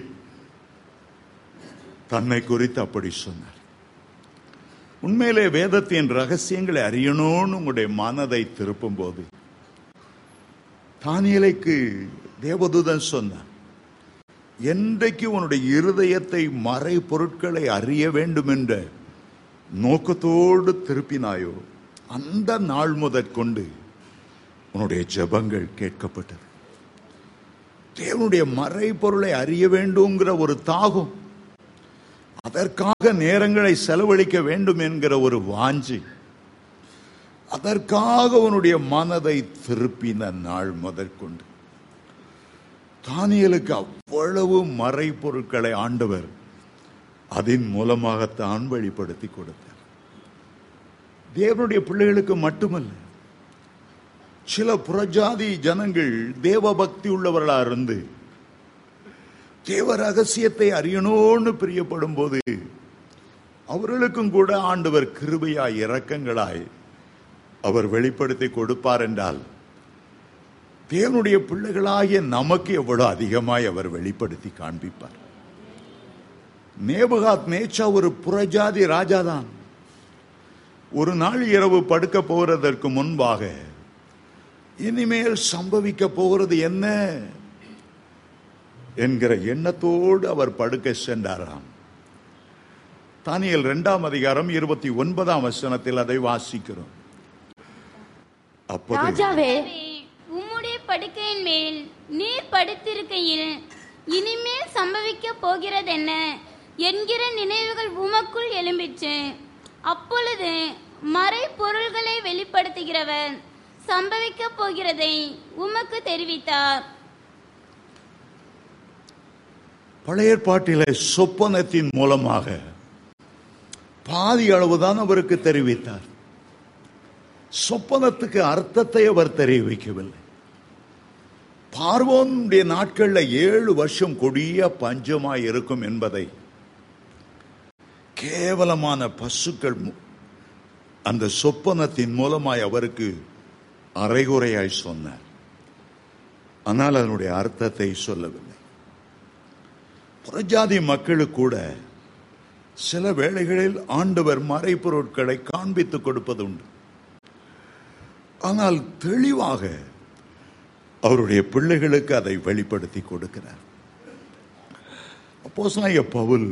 தன்னை குறித்து அப்படி சொன்னார். உண்மையிலே வேதத்தின் ரகசியங்களை அறியணும்னு உங்களுடைய மனதை திருப்பும் போது தானியேலுக்கு தேவதூதன் சொன்னார், என்றைக்கு உன்னுடைய இருதயத்தை மறை பொருட்களை அறிய வேண்டும் என்ற நோக்கத்தோடு திருப்பினாயோ அந்த நாள் முதற்கொண்டு உன்னுடைய ஜெபங்கள் கேட்கப்பட்டது. தேவனுடைய மறை பொருளை அறிய வேண்டும்ங்கிற ஒரு தாகம், அதற்காக நேரங்களை செலவழிக்க வேண்டும் என்கிற ஒரு வாஞ்சி, அதற்காக உன்னுடைய மனதை திருப்பின நாள் முதற்கொண்டு தானியேலுக்கு அவ்வளவு மறை பொருட்களை ஆண்டவர் அதன் மூலமாகத்தான் வெளிப்படுத்தி கொடுத்தார். தேவனுடைய பிள்ளைகளுக்கு மட்டுமல்ல, சில புறஜாதி ஜனங்கள் தேவ பக்தி உள்ளவர்களா இருந்து தேவ ரகசியத்தை அறியணும்னு பிரியப்படும் போது அவர்களுக்கும் கூட ஆண்டவர் கிருபையாய் இரக்கங்களாய் அவர் வெளிப்படுத்தி கொடுப்பார் என்றால் தேவனுடைய பிள்ளைகளாகிய நமக்கு எவ்வளவு அதிகமாய் அவர் வெளிப்படுத்தி காண்பிப்பார். நேபுகாத் நேச்சா ஒரு புறஜாதி ராஜாதான். ஒரு நாள் இரவு படுக்க போகிறதற்கு முன்பாக இனிமேல் சம்பவிக்க போகிறது என்ன என்கிற எண்ணத்தோடு அவர் படுக்க சென்றாராம். தானியேல் இரண்டாம் அதிகாரம் இருபத்தி ஒன்பதாம் வசனத்தில் அதை வாசிக்கிறோம். அப்போது ராஜாவே, உம்முடைய படுக்கையின் மேல் நீர் படுத்திருக்கையில் இனிமேல் சம்பவிக்க போகிறதென்ன என்கிற நினைவுகள் உமக்குள் எழும்பிற்று. அப்பொழுது மறை பொருள்களை வெளிப்படுத்துகிறவர் சம்பவிக்க போகிறதை உமக்கு தெரிவித்தார். பழைய ஏற்பாட்டிலே சொப்பனத்தின் மூலமாக பாதி அளவுதான் அவருக்கு தெரிவித்தார். சொப்பனத்துக்கு அர்த்தத்தை அவர் தெரிவிக்கவில்லை. பார்வோனுடைய நாட்கள்ல ஏழு வருஷம் கொடிய பஞ்சமாய் இருக்கும் என்பதை கேவலமான பசுக்கள் அந்த சொப்பனத்தின் மூலமாய் அவருக்கு அரைகுறையாய் சொன்னார். ஆனால் அதனுடைய அர்த்தத்தை சொல்லவில்லை. புறஜாதி மக்களுக்கு கூட சில வேளைகளில் ஆண்டவர் மறைபொருட்களை காண்பித்துக் கொடுப்பது உண்டு. ஆனால் தெளிவாக அவருடைய பிள்ளைகளுக்கு அதை வெளிப்படுத்தி கொடுக்கிறார். அப்போஸ்தலனாகிய பவுல்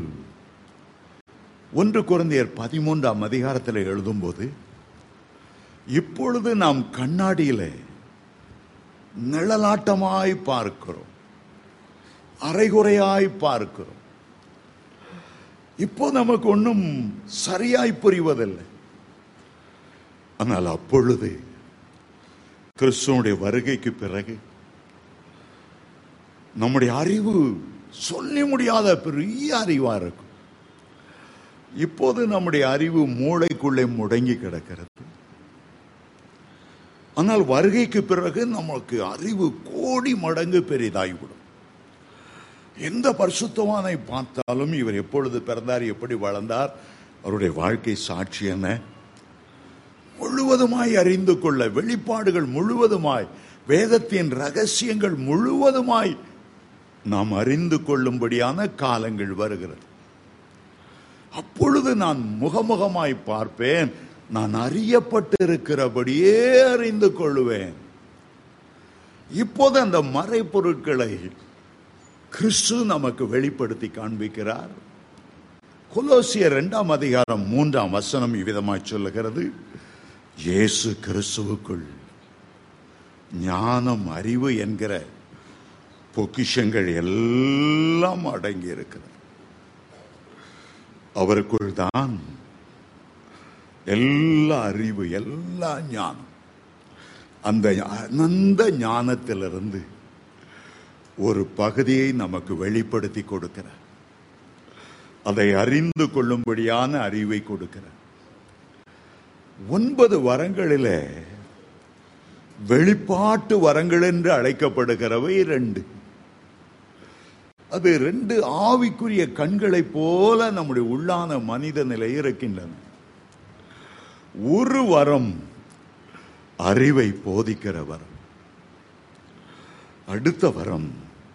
ஒன்று கொரிந்தியர் பதிமூன்றாம் அதிகாரத்தில் எழுதும்போது, இப்பொழுது நாம் கண்ணாடியிலே நிழலாட்டமாய் பார்க்கிறோம், அரைகுறையாய் பார்க்கிறோம். இப்போ நமக்கு ஒன்றும் சரியாய் புரிவதில்லை. ஆனால் அப்பொழுது கிறிஸ்துவனுடைய வருகைக்கு பிறகு நம்முடைய அறிவு சொல்லி முடியாத பெரிய அறிவா இருக்கும். இப்போது நம்முடைய அறிவு மூளைக்குள்ளே முடங்கி கிடக்கிறது. ஆனால் வருகைக்கு பிறகு நமக்கு அறிவு கோடி மடங்கு பெரிதாகிவிடும். எந்த பரிசுத்தவானை பார்த்தாலும் இவர் எப்பொழுது பிறந்தார், எப்படி வளர்ந்தார், அவருடைய வாழ்க்கை சாட்சி என்ன முழுவதுமாய் அறிந்து கொள்ள, வெளிப்பாடுகள் முழுவதுமாய், வேதத்தின் ரகசியங்கள் முழுவதுமாய் நாம் அறிந்து கொள்ளும்படியான காலங்கள் வருகிறது. அப்பொழுது நான் முகமுகமாய் பார்ப்பேன், நான் அறியப்பட்டு இருக்கிறபடியே அறிந்து கொள்ளுவேன். இப்போது அந்த மறைபொருட்களை கிறிஸ்து நமக்கு வெளிப்படுத்தி காண்பிக்கிறார். கொலோசியர் இரண்டாம் அதிகாரம் மூன்றாம் வசனம் இவ்விதமாய் சொல்லுகிறது, இயேசு கிறிஸ்துவுக்குள் ஞானம், அறிவு என்கிற பொக்கிஷங்கள் எல்லாம் அடங்கி இருக்கிறது. அவருக்குள் தான் எல்லா அறிவு, எல்லா ஞானம். அந்த அனந்த ஞானத்திலிருந்து ஒரு பகுதியை நமக்கு வெளிப்படுத்தி கொடுக்கிறார். அதை அறிந்து கொள்ளும்படியான அறிவை கொடுக்கிறார். ஒன்பது வரங்களிலே வெளிப்பாட்டு வரங்கள் என்று அழைக்கப்படுகிறவை ரெண்டு. அது ரெண்டு ஆவிக்குரிய கண்களை போல நம்முடைய உள்ளான மனித நிலை இருக்கின்றன. ஒரு வரம் அறிவை போதிக்கிற வரம், அடுத்த வரம்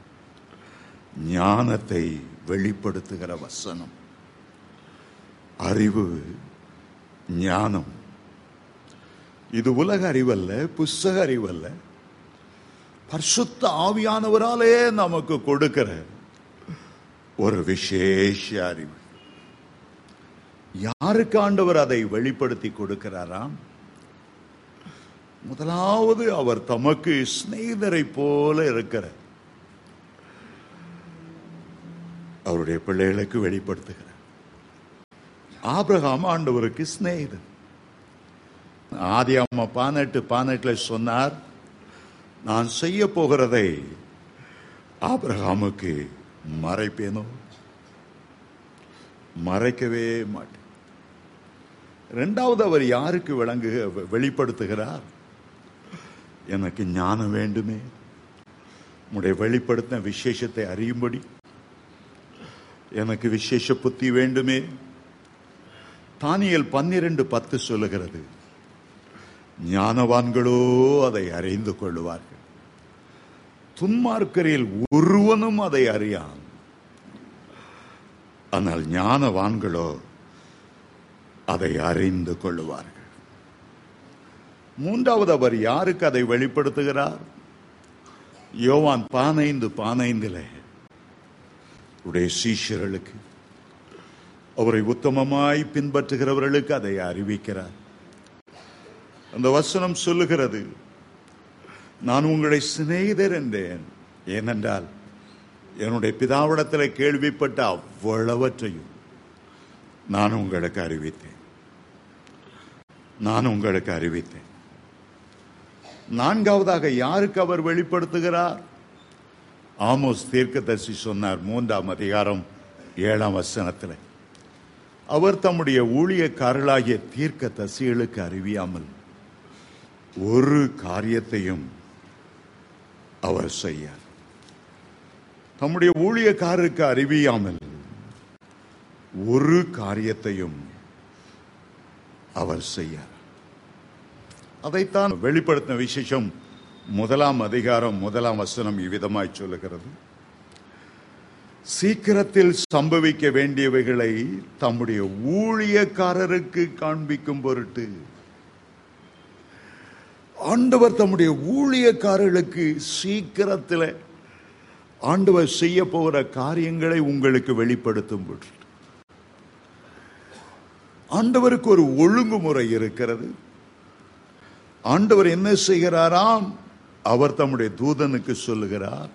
ஞானத்தை வெளிப்படுத்துகிற வசனம். அறிவு, ஞானம் இது உலக அறிவல்ல, புஸ்தக அறிவல்ல, பரிசுத்த ஆவியானவராலே நமக்கு கொடுக்கிற ஒரு விசேஷ அறிவு. யாருக்கு ஆண்டவர் அதை வெளிப்படுத்தி கொடுக்கிறாராம்? முதலாவது அவர் தமக்கு சிநேகிதரை போல இருக்கிற அவருடைய பிள்ளைகளுக்கு வெளிப்படுத்துகிறார். ஆபிரகாம் ஆண்டவருக்கு சிநேகிதன். ஆதியாகமம் பதினெட்டு பதினெட்டுல சொன்னார், நான் செய்ய போகிறதை ஆபிரகாமுக்கு மறைப்பேனோ? மறைக்கவே மாட்டேன். இரண்டாவது அவர் யாருக்கு விளங்கு வெளிப்படுத்துகிறார்? எனக்கு ஞானம் வேண்டுமே, உடைய வெளிப்படுத்த விசேஷத்தை அறியும்படி எனக்கு விசேஷ புத்தி வேண்டுமே. தானியேல் பன்னிரண்டு பத்து சொல்லுகிறது, ஞானவான்களோ அதை அறிந்து கொள்ளுவார்கள், துன்மார்க்கரில் ஒருவனும் அதை அறியான். ஆனால் ஞானவான்களோ அதை அறிந்து கொள்ளுவார்கள். மூன்றாவது அவர் யாருக்கு அதை வெளிப்படுத்துகிறார்? யோவான் பதினைந்து பதினைந்திலே உடைய சீஷர்களுக்கு, அவரை உத்தமமாய் பின்பற்றுகிறவர்களுக்கு அதை அறிவிக்கிறார். அந்த வசனம் சொல்லுகிறது, நான் உங்களை சிநேகிதர் என்றேன், ஏனென்றால் என்னுடைய பிதாவிடத்தில் கேள்விப்பட்ட அவ்வளவற்றையும் நான் உங்களுக்கு அறிவித்தேன். நான் உங்களுக்கு அறிவித்தேன். நான்காவதாக யாருக்கு அவர் வெளிப்படுத்துகிறார்? ஆமோஸ் தீர்க்கதரிசி சொன்னார் மூன்றாம் அதிகாரம் ஏழாம் வசனத்தில், அவர் தம்முடைய ஊழியக்காரர்களாகிய தீர்க்கதரிசிகளுக்கு அறிவியாமல் ஒரு காரியத்தையும் அவர் செய்யார். தம்முடைய ஊழியக்காரருக்கு அறிவியாமல் ஒரு காரியத்தையும் அவர் செய்யார். அதைத்தான் வெளிப்படுத்தின விசேஷம் முதலாம் அதிகாரம் முதலாம் வசனம் இவ்விதமாய் சொல்லுகிறது, சீக்கிரத்தில் சம்பவிக்க வேண்டியவைகளை தம்முடைய ஊழியக்காரருக்கு காண்பிக்கும் பொருட்டு. ஆண்டவர் தம்முடைய ஊழியக்காரர்களுக்கு சீக்கிரத்தில் ஆண்டவர் செய்ய போகிற காரியங்களை உங்களுக்கு வெளிப்படுத்தும் பொருட்டு. ஆண்டவருக்கு ஒரு ஒழுங்குமுறை இருக்கிறது. ஆண்டவர் என்ன செய்கிறாராம்? அவர் தம்முடைய தூதனுக்கு சொல்லுகிறார்,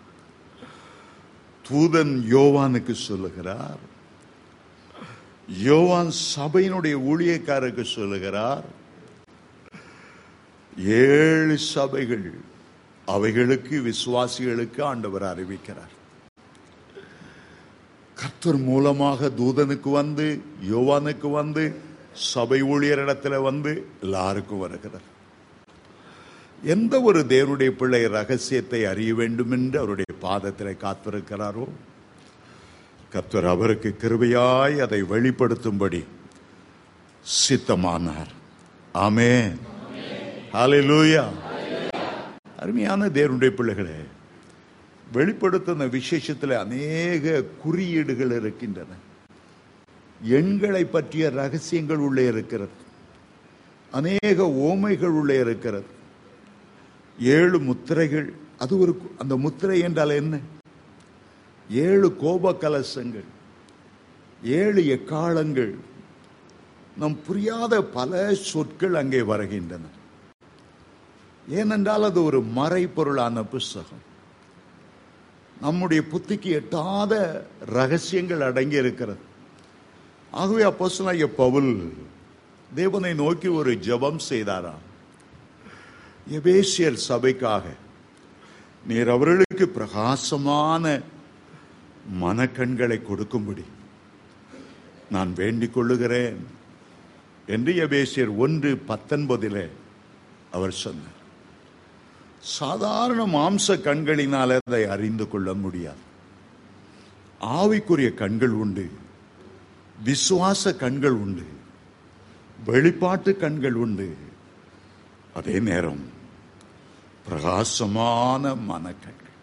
தூதன் யோவானுக்கு சொல்லுகிறார், யோவான் சபையினுடைய ஊழியக்காரருக்கு சொல்லுகிறார். ஏழு சபைகள், அவைகளுக்கு விசுவாசிகளுக்கு ஆண்டவர் அறிவிக்கிறார். கர்த்தர் மூலமாக தூதனுக்கு வந்து, யோவானுக்கு வந்து, சபை ஊழியரிடத்தில் வந்து எல்லாருக்கும் வருகிறார். எந்த ஒரு தேவனுடைய பிள்ளை ரகசியத்தை அறிய வேண்டும் என்று அவருடைய பாதத்தில் காத்திருக்கிறாரோ, கர்த்தர் அவருக்கு கிருபையாய் அதை வெளிப்படுத்தும்படி சித்தமானார். ஆமென், ஹல்லேலூயா. அருமையான தேவனுடைய பிள்ளைகளே, வெளிப்படுத்தின விசேஷத்தில் அநேக குறியீடுகள் இருக்கின்றன. எண்களை பற்றிய ரகசியங்கள் உள்ளே இருக்கிறது. அநேக ஓமைகள் உள்ளே இருக்கிறது. ஏழு முத்திரைகள், அது ஒரு, அந்த முத்திரை என்றால் என்ன? ஏழு கோப கலசங்கள், ஏழு எக்காலங்கள், நம் புரியாத பல சொற்கள் அங்கே வருகின்றன. ஏனென்றால் அது ஒரு மறைபொருளான புஸ்தகம். நம்முடைய புத்திக்கு எட்டாத ரகசியங்கள் அடங்கி இருக்கிறது. ஆகவே அப்போஸ்தலனாகிய பவுல் தேவனை நோக்கி ஒரு ஜெபம் செய்தாராம். எபேசியர் சபைக்காக நீர் அவர்களுக்கு பிரகாசமான மனக்கண்களை கொடுக்கும்படி நான் வேண்டிக் கொள்ளுகிறேன் என்று எபேசியர் ஒன்று பத்தொன்பதிலே அவர் சொன்னார். சாதாரண மாம்ச கண்களினால் அதை அறிந்து கொள்ள முடியாது. ஆவிக்குரிய கண்கள் உண்டு, விசுவாச கண்கள் உண்டு, வெளிப்பாட்டு கண்கள் உண்டு. அதே நேரம் பிரகாசமான மனக்கண்கள்,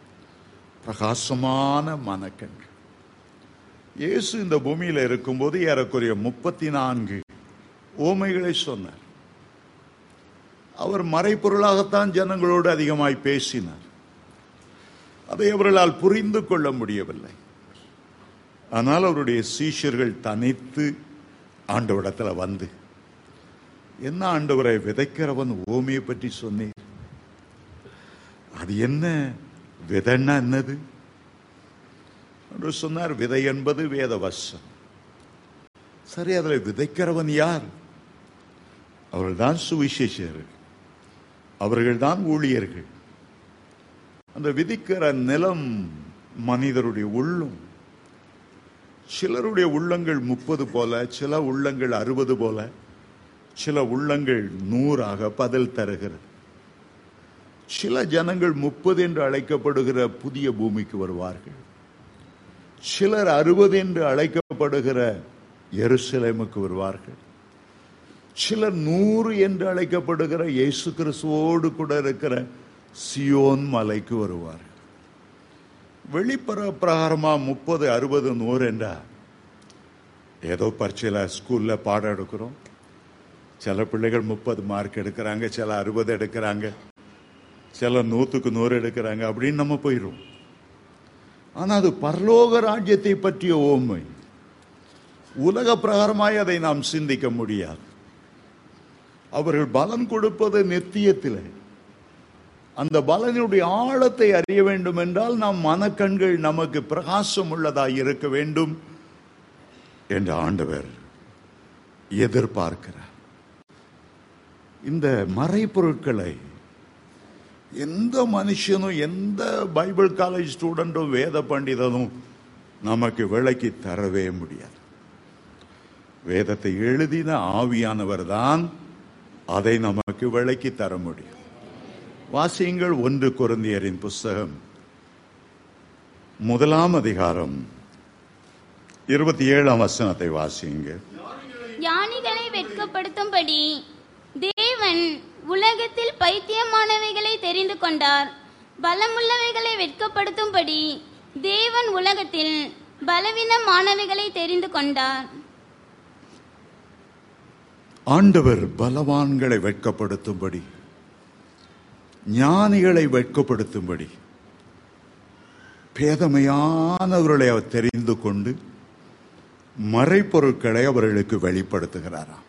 பிரகாசமான மனக்கண்கள். இயேசு இந்த பூமியில் இருக்கும்போது ஏறக்குறைய முப்பத்தி நான்கு ஓமைகளை சொன்னார். அவர் மறைப்பொருளாகத்தான் ஜனங்களோடு அதிகமாய் பேசினார். அதை அவர்களால் புரிந்து கொள்ள முடியவில்லை. ஆனால் அவருடைய சீஷர்கள் தனித்து ஆண்டவரிடத்தில் வந்து, என்ன ஆண்டவரை, விதைக்கிறவன் ஓமையை பற்றி சொன்னீர், அது என்ன? விதைன்னா என்னது என்று சொன்னார். விதை என்பது வேத வசனம். சரி, அதில் விதைக்கிறவன் யார்? அவர்கள்தான் சுவிசேஷர்கள், அவர்கள்தான் ஊழியர்கள். அந்த விதிக்கிற நிலம் மனிதருடைய உள்ளம். சிலருடைய உள்ளங்கள் முப்பது போல, சில உள்ளங்கள் அறுபது போல, சில உள்ளங்கள் நூறாக பதில் தருகிறது. சில ஜனங்கள் முப்பது என்று அழைக்கப்படுகிற புதிய பூமிக்கு வருவார்கள். சிலர் அறுபது என்று அழைக்கப்படுகிற எருசலேமுக்கு வருவார்கள். சிலர் நூறு என்று அழைக்கப்படுகிற இயேசு கிறிஸ்துவோடு கூட இருக்கிற சியோன் மலைக்கு வருவார்கள். வெளிப்புற பிரகாரமா முப்பது அறுபது நூறு என்றா ஏதோ பரீட்சையில ஸ்கூல்ல பாடம் எடுக்கிறோம். சில பிள்ளைகள் முப்பது மார்க் எடுக்கிறாங்க, சில அறுபது எடுக்கிறாங்க, சில நூத்துக்கு நூறு எடுக்கிறாங்க, அப்படின்னு நம்ம போயிடும். ஆனா அது பரலோக ராஜ்யத்தை பற்றிய ஓமை. உலக பிரகாரமாய் அதை நாம் சிந்திக்க முடியாது. அவர்கள் பலன் கொடுப்பது நித்தியத்தில். அந்த பலனுடைய ஆழத்தை அறிய வேண்டும் என்றால் நம் மனக்கண்கள் நமக்கு பிரகாசம் உள்ளதாய் இருக்க வேண்டும் என்று ஆண்டவர் எதிர்பார்க்கிறார். இந்த மறைபொருட்களை எந்த மனுஷனும், எந்த பைபிள் காலேஜ் ஸ்டூடெண்டும், வேத பண்டிதனும் நமக்கு விளக்கி தரவே முடியாது. வேதத்தை எழுதின ஆவியானவர் தான் அதை நமக்கு விளக்கி தர முடியும். வாசியுங்கள் ஒன்று கொரிந்தியரின் புஸ்தகம் முதலாம் அதிகாரம் இருபத்தி ஏழாம் வசனத்தை வாசியுங்க. ஞானிகளை வெட்கப்படுத்தும்படி தேவன் உலகத்தில் பைத்தியமானவைகளை தெரிந்து கொண்டார். பலமுள்ளவைகளை வெட்கப்படுத்தும்படி தேவன் உலகத்தில் பலவீனமானவைகளை தெரிந்து கொண்டார். ஆண்டவர் பலவான்களை வெட்கப்படுத்தும்படி, ஞானிகளை வெட்கப்படுத்தும்படி, பேதமையானவர்களை அவர் தெரிந்து கொண்டு மறைப்பொருட்களை அவர்களுக்கு வெளிப்படுத்துகிறாராம்.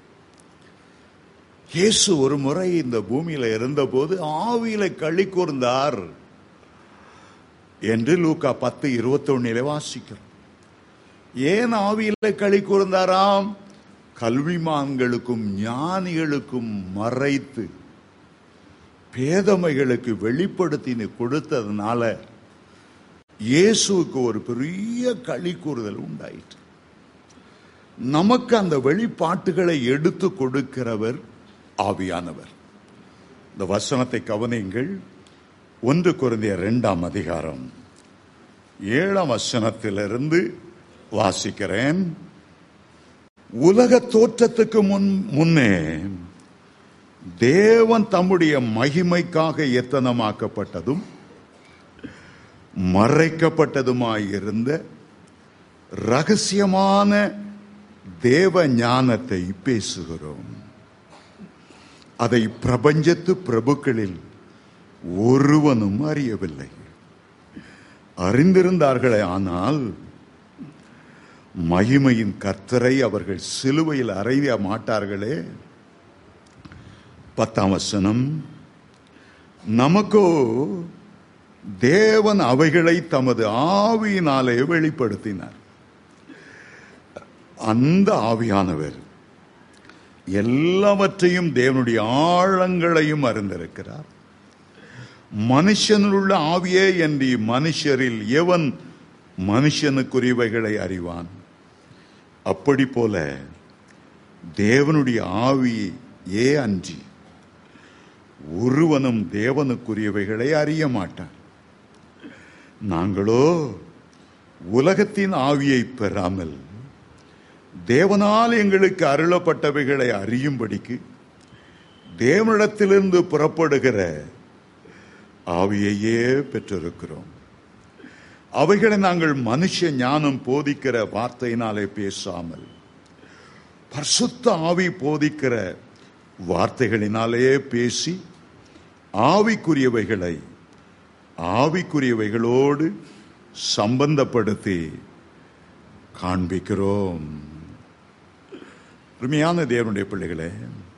இயேசு ஒரு முறை இந்த பூமியில இருந்தபோது ஆவியில களி கூர்ந்தார் என்று லூக்கா பத்து இருபத்தி ஒன்னிலே வாசிக்கிறோம். ஏன் ஆவியில களி கூர்ந்தாராம்? கல்விமான்களுக்கும் ஞானிகளுக்கும் மறைத்து பேதமைகளுக்கு வெளிப்படுத்தி கொடுத்ததுனால இயேசுவுக்கு ஒரு பெரிய களி கூறுதல் உண்டாயிற்று. நமக்கு அந்த வெளிப்பாட்டுகளை எடுத்து கொடுக்கிறவர் ஆவியானவர். இந்த வசனத்தை கவனியுங்கள். ஒன்று கொரிந்தியர் இரண்டாம் அதிகாரம் ஏழாம் வசனத்திலிருந்து வாசிக்கிறேன். உலக தோற்றத்துக்கு முன் முன்னே தேவன் தம்முடைய மகிமைக்காக எத்தனமாக்கப்பட்டதும் மறைக்கப்பட்டதுமாயிருந்த ரகசியமான தேவ ஞானத்தை பேசுகிறோம். அதை பிரபஞ்சத்து பிரபுக்களில் ஒருவனும் அறியவில்லை. அறிந்திருந்தார்களே, ஆனால் மகிமையின் கர்த்தரை அவர்கள் சிலுவையில் அறைய மாட்டார்களே. பத்தாம் வசனம், நமக்கோ தேவன் அவைகளை தமது ஆவியினாலே வெளிப்படுத்தினார். அந்த ஆவியானவர் எல்லாவற்றையும், தேவனுடைய ஆழங்களையும் அறிந்திருக்கிறார். மனுஷனுள்ள ஆவியே என்று மனுஷரில் எவன் மனுஷனுக்குரியவைகளை அறிவான்? அப்படி போல தேவனுடைய ஆவியே அன்றி ஒருவனும் தேவனுக்குரியவைகளை அறிய மாட்டான். நாங்களோ உலகத்தின் ஆவியை பெறாமல் தேவனால் எங்களுக்கு அருளப்பட்டவைகளை அறியும்படிக்கு தேவனிடத்திலிருந்து புறப்படுகிற ஆவியையே பெற்றிருக்கிறோம். அவைகளை நாங்கள் மனுஷ ஞானம் போதிக்கிற வார்த்தையினாலே பேசாமல் பரிசுத்த ஆவி போதிக்கிற வார்த்தைகளினாலே பேசி ஆவிக்குரியவைகளை ஆவிக்குரியவைகளோடு சம்பந்தப்படுத்தி காண்பிக்கிறோம். உண்மையான தேவனுடைய பிள்ளைகளே,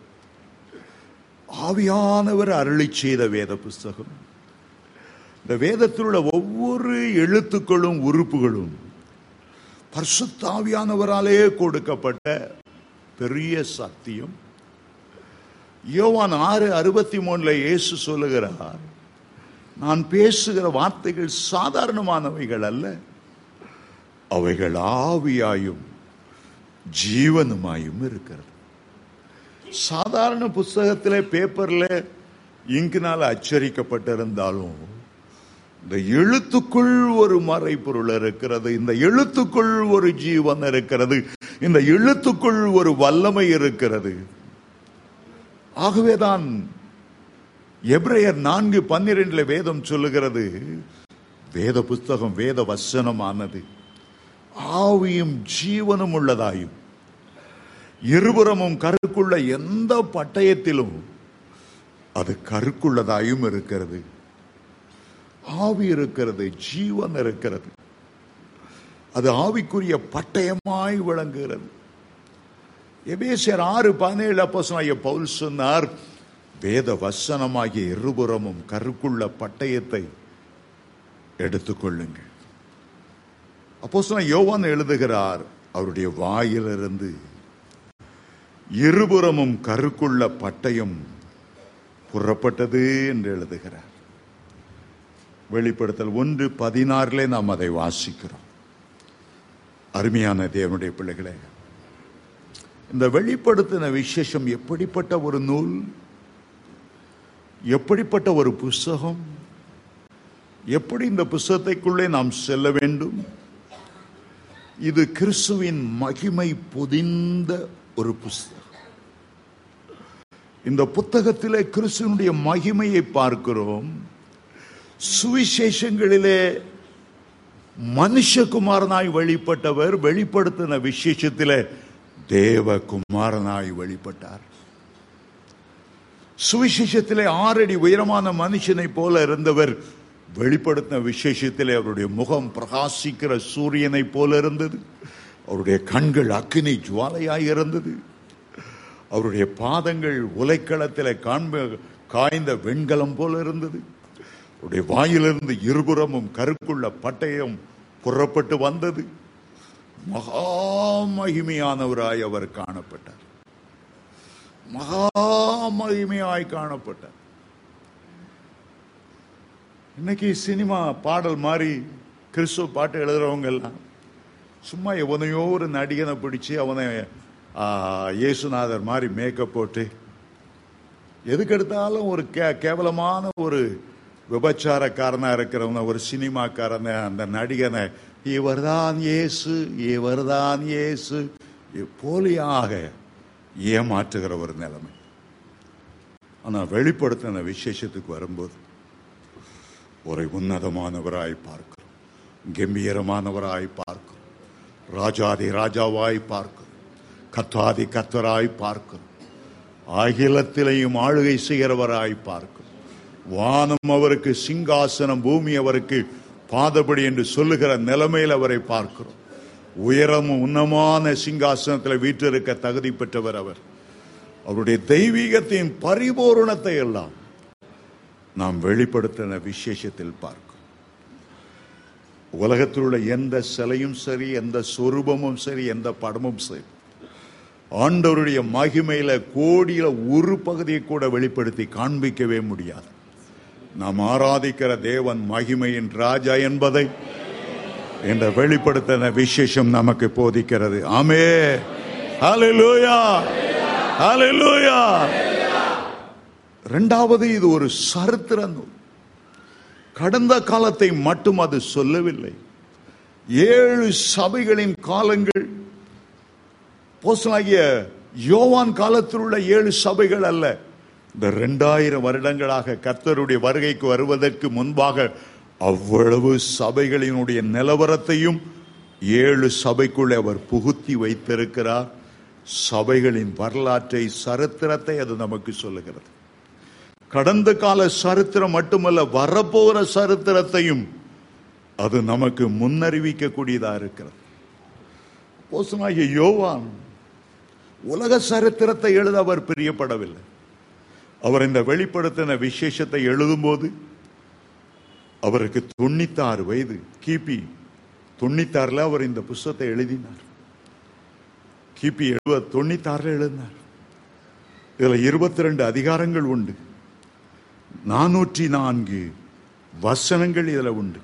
ஆவியானவர் அருளி செய்த வேத புஸ்தகம். இந்த வேதத்தில் உள்ள ஒவ்வொரு எழுத்துக்களும் உறுப்புகளும் பரிசுத்த ஆவியானவராலே கொடுக்கப்பட்ட பெரிய சத்தியம். யோவான் ஆறு அறுபத்தி மூணுல இயேசு சொல்லுகிறார், நான் பேசுகிற வார்த்தைகள் சாதாரணமானவைகள் அல்ல, அவைகள் ஆவியாயும் ஜீவனுமாயும் இருக்கிறது. சாதாரண புஸ்தகத்திலே பேப்பர்ல இங்கினால் அச்சரிக்கப்பட்டிருந்தாலும் இந்த எழுத்துக்குள் ஒரு மறைபொருள் இருக்கிறது. இந்த எழுத்துக்குள் ஒரு ஜீவன் இருக்கிறது. இந்த எழுத்துக்குள் ஒரு வல்லமை இருக்கிறது. ஆகவேதான் எபிரேயர் நான்கு பன்னிரண்டுல வேதம் சொல்லுகிறது, வேத புஸ்தகம் வேத வசனமானது ஆவியும் ஜீவனும் உள்ளதாயும் இருபுறமும் கருக்குள்ள எந்த பட்டயத்திலும் அது கருக்குள்ளதாயும் இருக்கிறது. ஆவி இருக்கிறது, ஜீவன் இருக்கிறது. அது ஆவிக்குரிய பட்டயமாய் விளங்குகிறது. எபேசியர் ஆறு பதினேழு அப்போஸ்தலனாகிய பவுல் சொன்னார், வேத வசனமாகிய இருபுறமும் கருக்குள்ள பட்டயத்தை எடுத்துக்கொள்ளுங்கள். அப்போஸ்தலன் யோவான் எழுதுகிறார், அவருடைய வாயிலிருந்து இருபுறமும் கருக்குள்ள பட்டயம் புறப்பட்டது என்று எழுதுகிறார். வெளிப்படுத்தல் ஒன்று பதினாறிலே நாம் அதை வாசிக்கிறோம். அருமையான தேவனுடைய பிள்ளைகளே, இந்த வெளிப்படுத்தின விசேஷம் எப்படிப்பட்ட ஒரு நூல், எப்படிப்பட்ட ஒரு புஸ்தகம், எப்படி இந்த புஸ்தகத்தைக்குள்ளே நாம் செல்ல வேண்டும். இது கிறிஸ்துவின் மகிமை பொதிந்த ஒரு புஸ்தகம். இந்த புத்தகத்திலே கிறிஸ்துவனுடைய மகிமையை பார்க்கிறோம். சுவிசேஷங்களிலே மனுஷகுமாரனாய் வெளிப்பட்டவர் வெளிப்படுத்தின விசேஷத்திலே தேவகுமாரனாய் வெளிப்பட்டார். சுவிசேஷத்திலே ஆறடி உயரமான மனுஷனை போல இருந்தவர் வெளிப்படுத்தின விசேஷத்திலே அவருடைய முகம் பிரகாசிக்கிற சூரியனை போல இருந்தது. அவருடைய கண்கள் அக்கினி ஜுவாலையாய் இருந்தது. அவருடைய பாதங்கள் உலைக்களத்திலே காண்ப காய்ந்த வெண்கலம் போல இருந்தது. அவருடைய வாயிலிருந்து இருபுறமும் கருக்குள்ள பட்டயம் புறப்பட்டு வந்தது. மகா மகிமையானவராய் அவர் காணப்பட்டார். மகா மகிமையாய் காணப்பட்டார். இன்னைக்கு சினிமா பாடல் மாதிரி கிறிஸ்துவ பாட்டு எழுதுறவங்க எல்லாம் சும்மா எவனையோ ஒரு நடிகனை பிடிச்சி அவனை இயேசுநாதர் மாதிரி மேக்கப் போட்டு எதுக்கு எடுத்தாலும் ஒரு கே கேவலமான ஒரு விபச்சாரக்காரனா இருக்கிறவன ஒரு சினிமாக்காரனை அந்த நடிகனை இவர்தான் இயேசு இவர்தான் இயேசு போலியாக ஏமாற்றுகிற ஒரு நிலைமை. ஆனால் வெளிப்படுத்தின விசேஷத்துக்கு வரும்போது ஒரு உன்னதமானவராய் பார்க்கிறோம், கம்பீரமானவராய் பார்க்கிறோம், ராஜாதி ராஜாவாய் பார்க்கிறோம், கர்த்தாதி கர்த்தராய் பார்க்கிறோம், அகிலத்திலையும் ஆளுகை செய்கிறவராய் பார்க்கிறோம். வானம் அவருக்கு சிங்காசனம், பூமி அவருக்கு பாதபடி என்று சொல்லுகிற நிலைமையில் அவரை பார்க்கிறோம். உயரமும் உன்னமான சிங்காசனத்தில் வீற்றிருக்க தகுதி பெற்றவர் அவர். அவருடைய தெய்வீகத்தின் பரிபூரணத்தை எல்லாம் நாம் வெளிப்படுத்தின விசேஷத்தில் பார்க்கிறோம். உலகத்தில் உள்ள எந்த சிலையும் சரி, எந்த சொரூபமும் சரி, எந்த படமும் சரி, ஆண்டவருடைய மகிமையில கோடியில ஒரு பகுதியை கூட வெளிப்படுத்தி காண்பிக்கவே முடியாது. நாம் ஆராதிக்கிற தேவன் மகிமையின் ராஜா என்பதை என்ற வெளிப்படுத்தின விசேஷம் நமக்கு போதிக்கிறது. ஆமே, ஹல்லேலூயா, ஹல்லேலூயா. இரண்டாவது, இது ஒரு சரித்திர நூல். கடந்த காலத்தை மட்டும் அது சொல்லவில்லை. ஏழு சபைகளின் காலங்கள், அப்போஸ்தலனாகிய யோவான் காலத்தில் உள்ள ஏழு சபைகள் அல்ல. இந்த இரண்டாயிரம் வருடங்களாக கர்த்தருடைய வருகைக்கு வருவதற்கு முன்பாக அவ்வளவு சபைகளினுடைய நிலவரத்தையும் ஏழு சபைக்குள்ளே அவர் புகுத்தி வைத்திருக்கிறார். சபைகளின் வரலாற்றை, சரித்திரத்தை அது நமக்கு சொல்லுகிறது. கடந்த கால சரித்திரம் மட்டுமல்ல, வரப்போகிற சரித்திரத்தையும் அது நமக்கு முன்னறிவிக்க கூடியதா இருக்கிறது. அப்போஸ்தலனாகிய யோவான் உலக சரித்திரத்தை எழுத அவர் பிரியப்படவில்லை. அவர் இந்த வெளிப்படுத்தின விசேஷத்தை எழுதும் போது அவருக்கு தொண்ணூத்தாறு வயது. கிபி தொண்ணூத்தாறுல அவர் இந்த புஸ்தகத்தை எழுதினார். கிபி எழுபது தொண்ணூத்தாறுல எழுதினார். இதுல இருபத்தி ரெண்டு அதிகாரங்கள் உண்டு, நானூற்றி நான்கு வசனங்கள் இதுல உண்டு.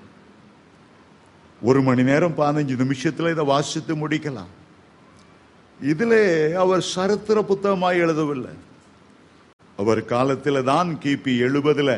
ஒரு மணி நேரம் பதினஞ்சு நிமிஷத்துல இதை வாசித்து முடிக்கலாம். இதிலே அவர் சரித்திர புத்தகமாய் எழுதவில்லை. அவர் காலத்தில் தான் கிபி எழுபதுல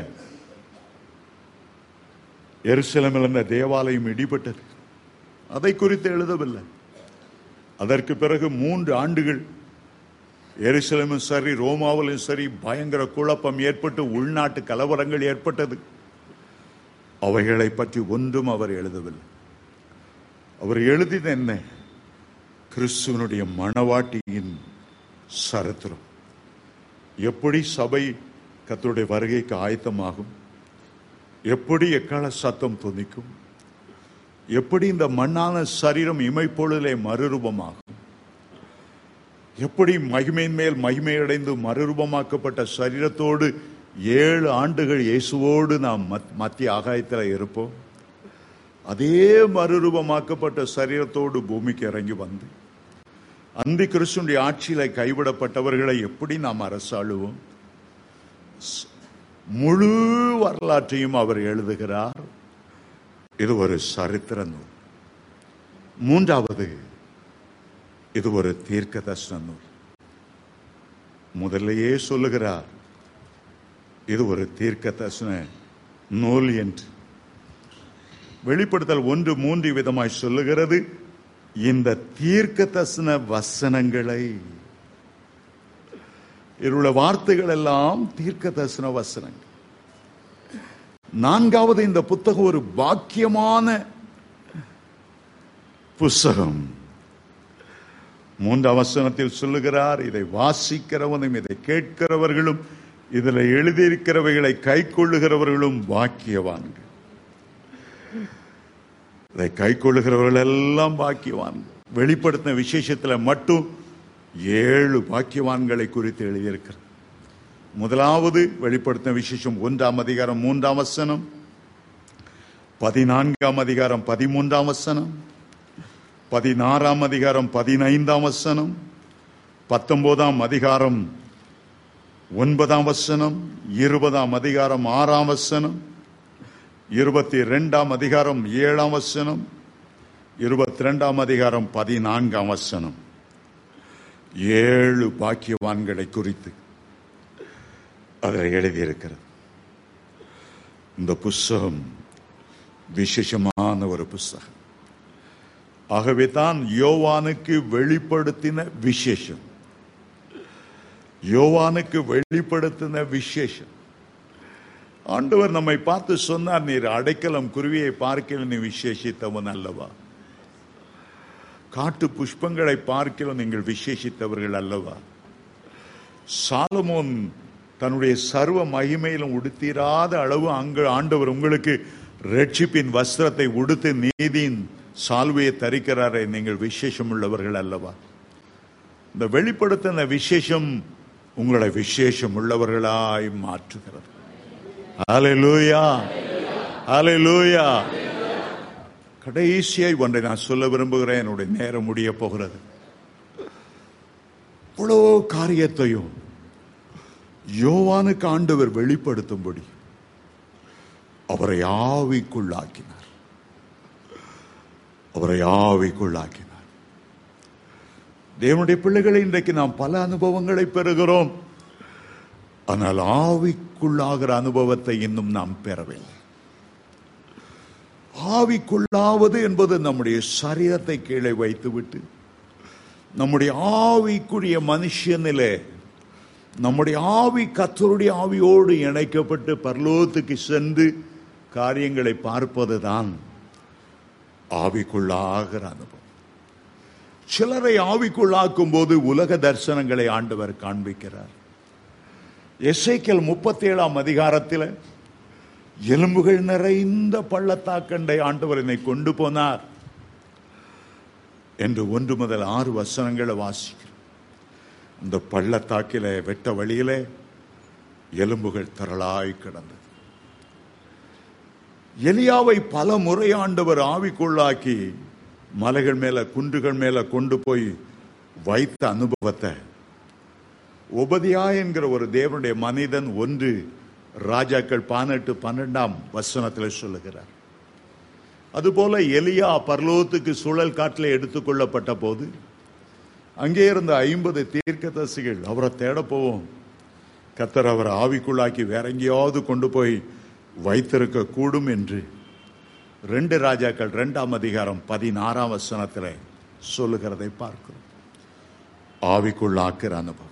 எருசலேமில் இருந்த தேவாலயம் இடிபட்டது. அதை குறித்து எழுதவில்லை. அதற்கு பிறகு மூன்று ஆண்டுகள் எருசலேமும் சரி, ரோமாவிலும் சரி பயங்கர குழப்பம் ஏற்பட்டு உள்நாட்டு கலவரங்கள் ஏற்பட்டது. அவைகளை பற்றி ஒன்றும் அவர் எழுதவில்லை. அவர் எழுதின என்ன? கிறிஸ்துவனுடைய மணவாட்டியின் சரித்திரம். எப்படி சபை கர்த்தருடைய வருகைக்கு ஆயத்தமாகும், எப்படி எக்கால சத்தம் துணிக்கும், எப்படி இந்த மண்ணான சரீரம் இமைப்பொழுதிலே மறுரூபமாகும், எப்படி மகிமையின் மேல் மகிமையடைந்து மறுரூபமாக்கப்பட்ட சரீரத்தோடு ஏழு ஆண்டுகள் இயேசுவோடு நாம் மத்திய ஆகாயத்தில் இருப்போம். அதே மறுரூபமாக்கப்பட்ட சரீரத்தோடு பூமிக்கு இறங்கி வந்து அந்தி கிறிஸ்துவினுடைய ஆட்சியில கைவிடப்பட்டவர்களை எப்படி நாம் அரசாளுவோம்? முழு வரலாற்றையும் அவர் எழுதுகிறார். இது ஒரு சரித்திர நூல். மூன்றாவது, இது ஒரு தீர்க்க தரிசன நூல். முதல்லையே சொல்லுகிறார், இது ஒரு தீர்க்க தரிசன நூல் என்று. வெளிப்படுத்தல் ஒன்று மூன்று விதமாய் சொல்லுகிறது. இந்த தீர்க்க தரிசன வசனங்களை, இவருடைய வார்த்தைகள் எல்லாம் தீர்க்க தரிசன வசனங்கள். நான்காவது, இந்த புத்தகம் ஒரு பாக்கியமான புஸ்தகம். மூன்றாம் வசனத்தில் சொல்லுகிறார், இதை வாசிக்கிறவனும் இதை கேட்கிறவர்களும் இதில் எழுதியிருக்கிறவைகளை கை கொள்ளுகிறவர்களும் பாக்கியவான்கள். இதை கை கொள்ளுகிறவர்கள் எல்லாம் பாக்கியவான்கள். வெளிப்படுத்தின விசேஷத்தில் மட்டும் ஏழு பாக்கியவான்களை குறித்து எழுதியிருக்கிறார். முதலாவது வெளிப்படுத்தின விசேஷம் ஒன்றாம் அதிகாரம் மூன்றாம் வசனம், பதினான்காம் அதிகாரம் பதிமூன்றாம் வசனம், பதினாறாம் அதிகாரம் பதினைந்தாம் வசனம், பத்தொன்பதாம் அதிகாரம் ஒன்பதாம் வசனம், இருபதாம் அதிகாரம் ஆறாம் வசனம், இருபத்தி இரண்டாம் அதிகாரம் ஏழாம் வசனம், இருபத்தி இரண்டாம் அதிகாரம் பதினான்காம் வசனம். ஏழு பாக்கியவான்களை குறித்து அதில் எழுதியிருக்கிறது. இந்த புஸ்தகம் விசேஷமான ஒரு புஸ்தகம். ஆகவே தான் யோவானுக்கு வெளிப்படுத்தின விசேஷம், யோவானுக்கு வெளிப்படுத்தின விசேஷம். ஆண்டவர் நம்மை பார்த்து சொன்னார், நீர் அடைக்கலம் குருவியை பார்க்கல நீ விசேஷித்தவன் அல்லவா, காட்டு புஷ்பங்களை பார்க்கல நீங்கள் விசேஷித்தவர்கள் அல்லவா. சாலமோன் தன்னுடைய சர்வ மகிமையிலும் உடுத்திராத அளவு அங்கு ஆண்டவர் உங்களுக்கு ரட்சிப்பின் வஸ்திரத்தை உடுத்து நீதியின் சால்வையை தரிக்கிறாரே, நீங்கள் விசேஷம் உள்ளவர்கள் அல்லவா. இந்த வெளிப்படுத்தின விசேஷம் உங்களை விசேஷம் உள்ளவர்களாய் மாற்றுகிறது. ஹல்லேலூயா, ஹல்லேலூயா. கடைசியாய் ஒன்றை நான் சொல்ல விரும்புகிறேன், என்னுடைய நேரம் முடிய போகிறது. இவ்வளோ காரியத்தையும் யோவானுக்கு ஆண்டவர் வெளிப்படுத்தும்படி அவரை ஆவிக்குள்ளாக்கினார், அவரை ஆவிக்குள்ளாக்கினார். தேவனுடைய பிள்ளைகளை இன்றைக்கு நாம் பல அனுபவங்களை பெறுகிறோம், ஆனால் ஆவிக்குள்ளாகிற அனுபவத்தை இன்னும் நாம் பெறவில்லை. ஆவிக்குள்ளாவது என்பது நம்முடைய சரீரத்தை கீழே வைத்துவிட்டு நம்முடைய ஆவிக்குரிய மனுஷனிலே நம்முடைய ஆவி கர்த்தருடைய ஆவியோடு இணைக்கப்பட்டு பரலோகத்துக்கு சென்று காரியங்களை பார்ப்பதுதான் ஆவிக்குள்ளாகிற அனுபவம். சிலரை ஆவிக்குள்ளாக்கும் போது உலக தரிசனங்களை ஆண்டவர் காண்பிக்கிறார். எசேக்கியேல் முப்பத்தி ஏழாம் அதிகாரத்தில் எலும்புகள் நிறைந்த பள்ளத்தாக்கண்டை ஆண்டவர் என்னை கொண்டு போனார் என்று ஒன்று முதல் ஆறு வசனங்களை வாசிக்கிறோம். இந்த பள்ளத்தாக்கில வெட்ட வழியிலே எலும்புகள் திரளாய் கிடந்தது. எலியாவை பல முறை ஆண்டவர் ஆவிக்குள்ளாக்கி மலைகள் மேல குன்றுகள் மேல கொண்டு போய் வைத்த அனுபவத்தை ஒபதியா என்கிற ஒரு தேவனுடைய மனிதன் ஒன்று ராஜாக்கள் பதினெட்டு பன்னெண்டாம் வசனத்தில் சொல்லுகிறார். அதுபோல எலியா பரலோகத்துக்கு சுழல் காட்டில் எடுத்துக்கொள்ளப்பட்ட போது அங்கே இருந்த ஐம்பது தீர்க்கதரிசிகள் அவரை தேட போவோம், கர்த்தர் அவரை ஆவிக்குள்ளாக்கி வேற எங்கேயாவது கொண்டு போய் வைத்திருக்க கூடும் என்று ரெண்டு ராஜாக்கள் இரண்டாம் அதிகாரம் பதினாறாம் வசனத்தில் சொல்லுகிறதை பார்க்கிறோம். ஆவிக்குள்ளாக்கிற அனுபவம்.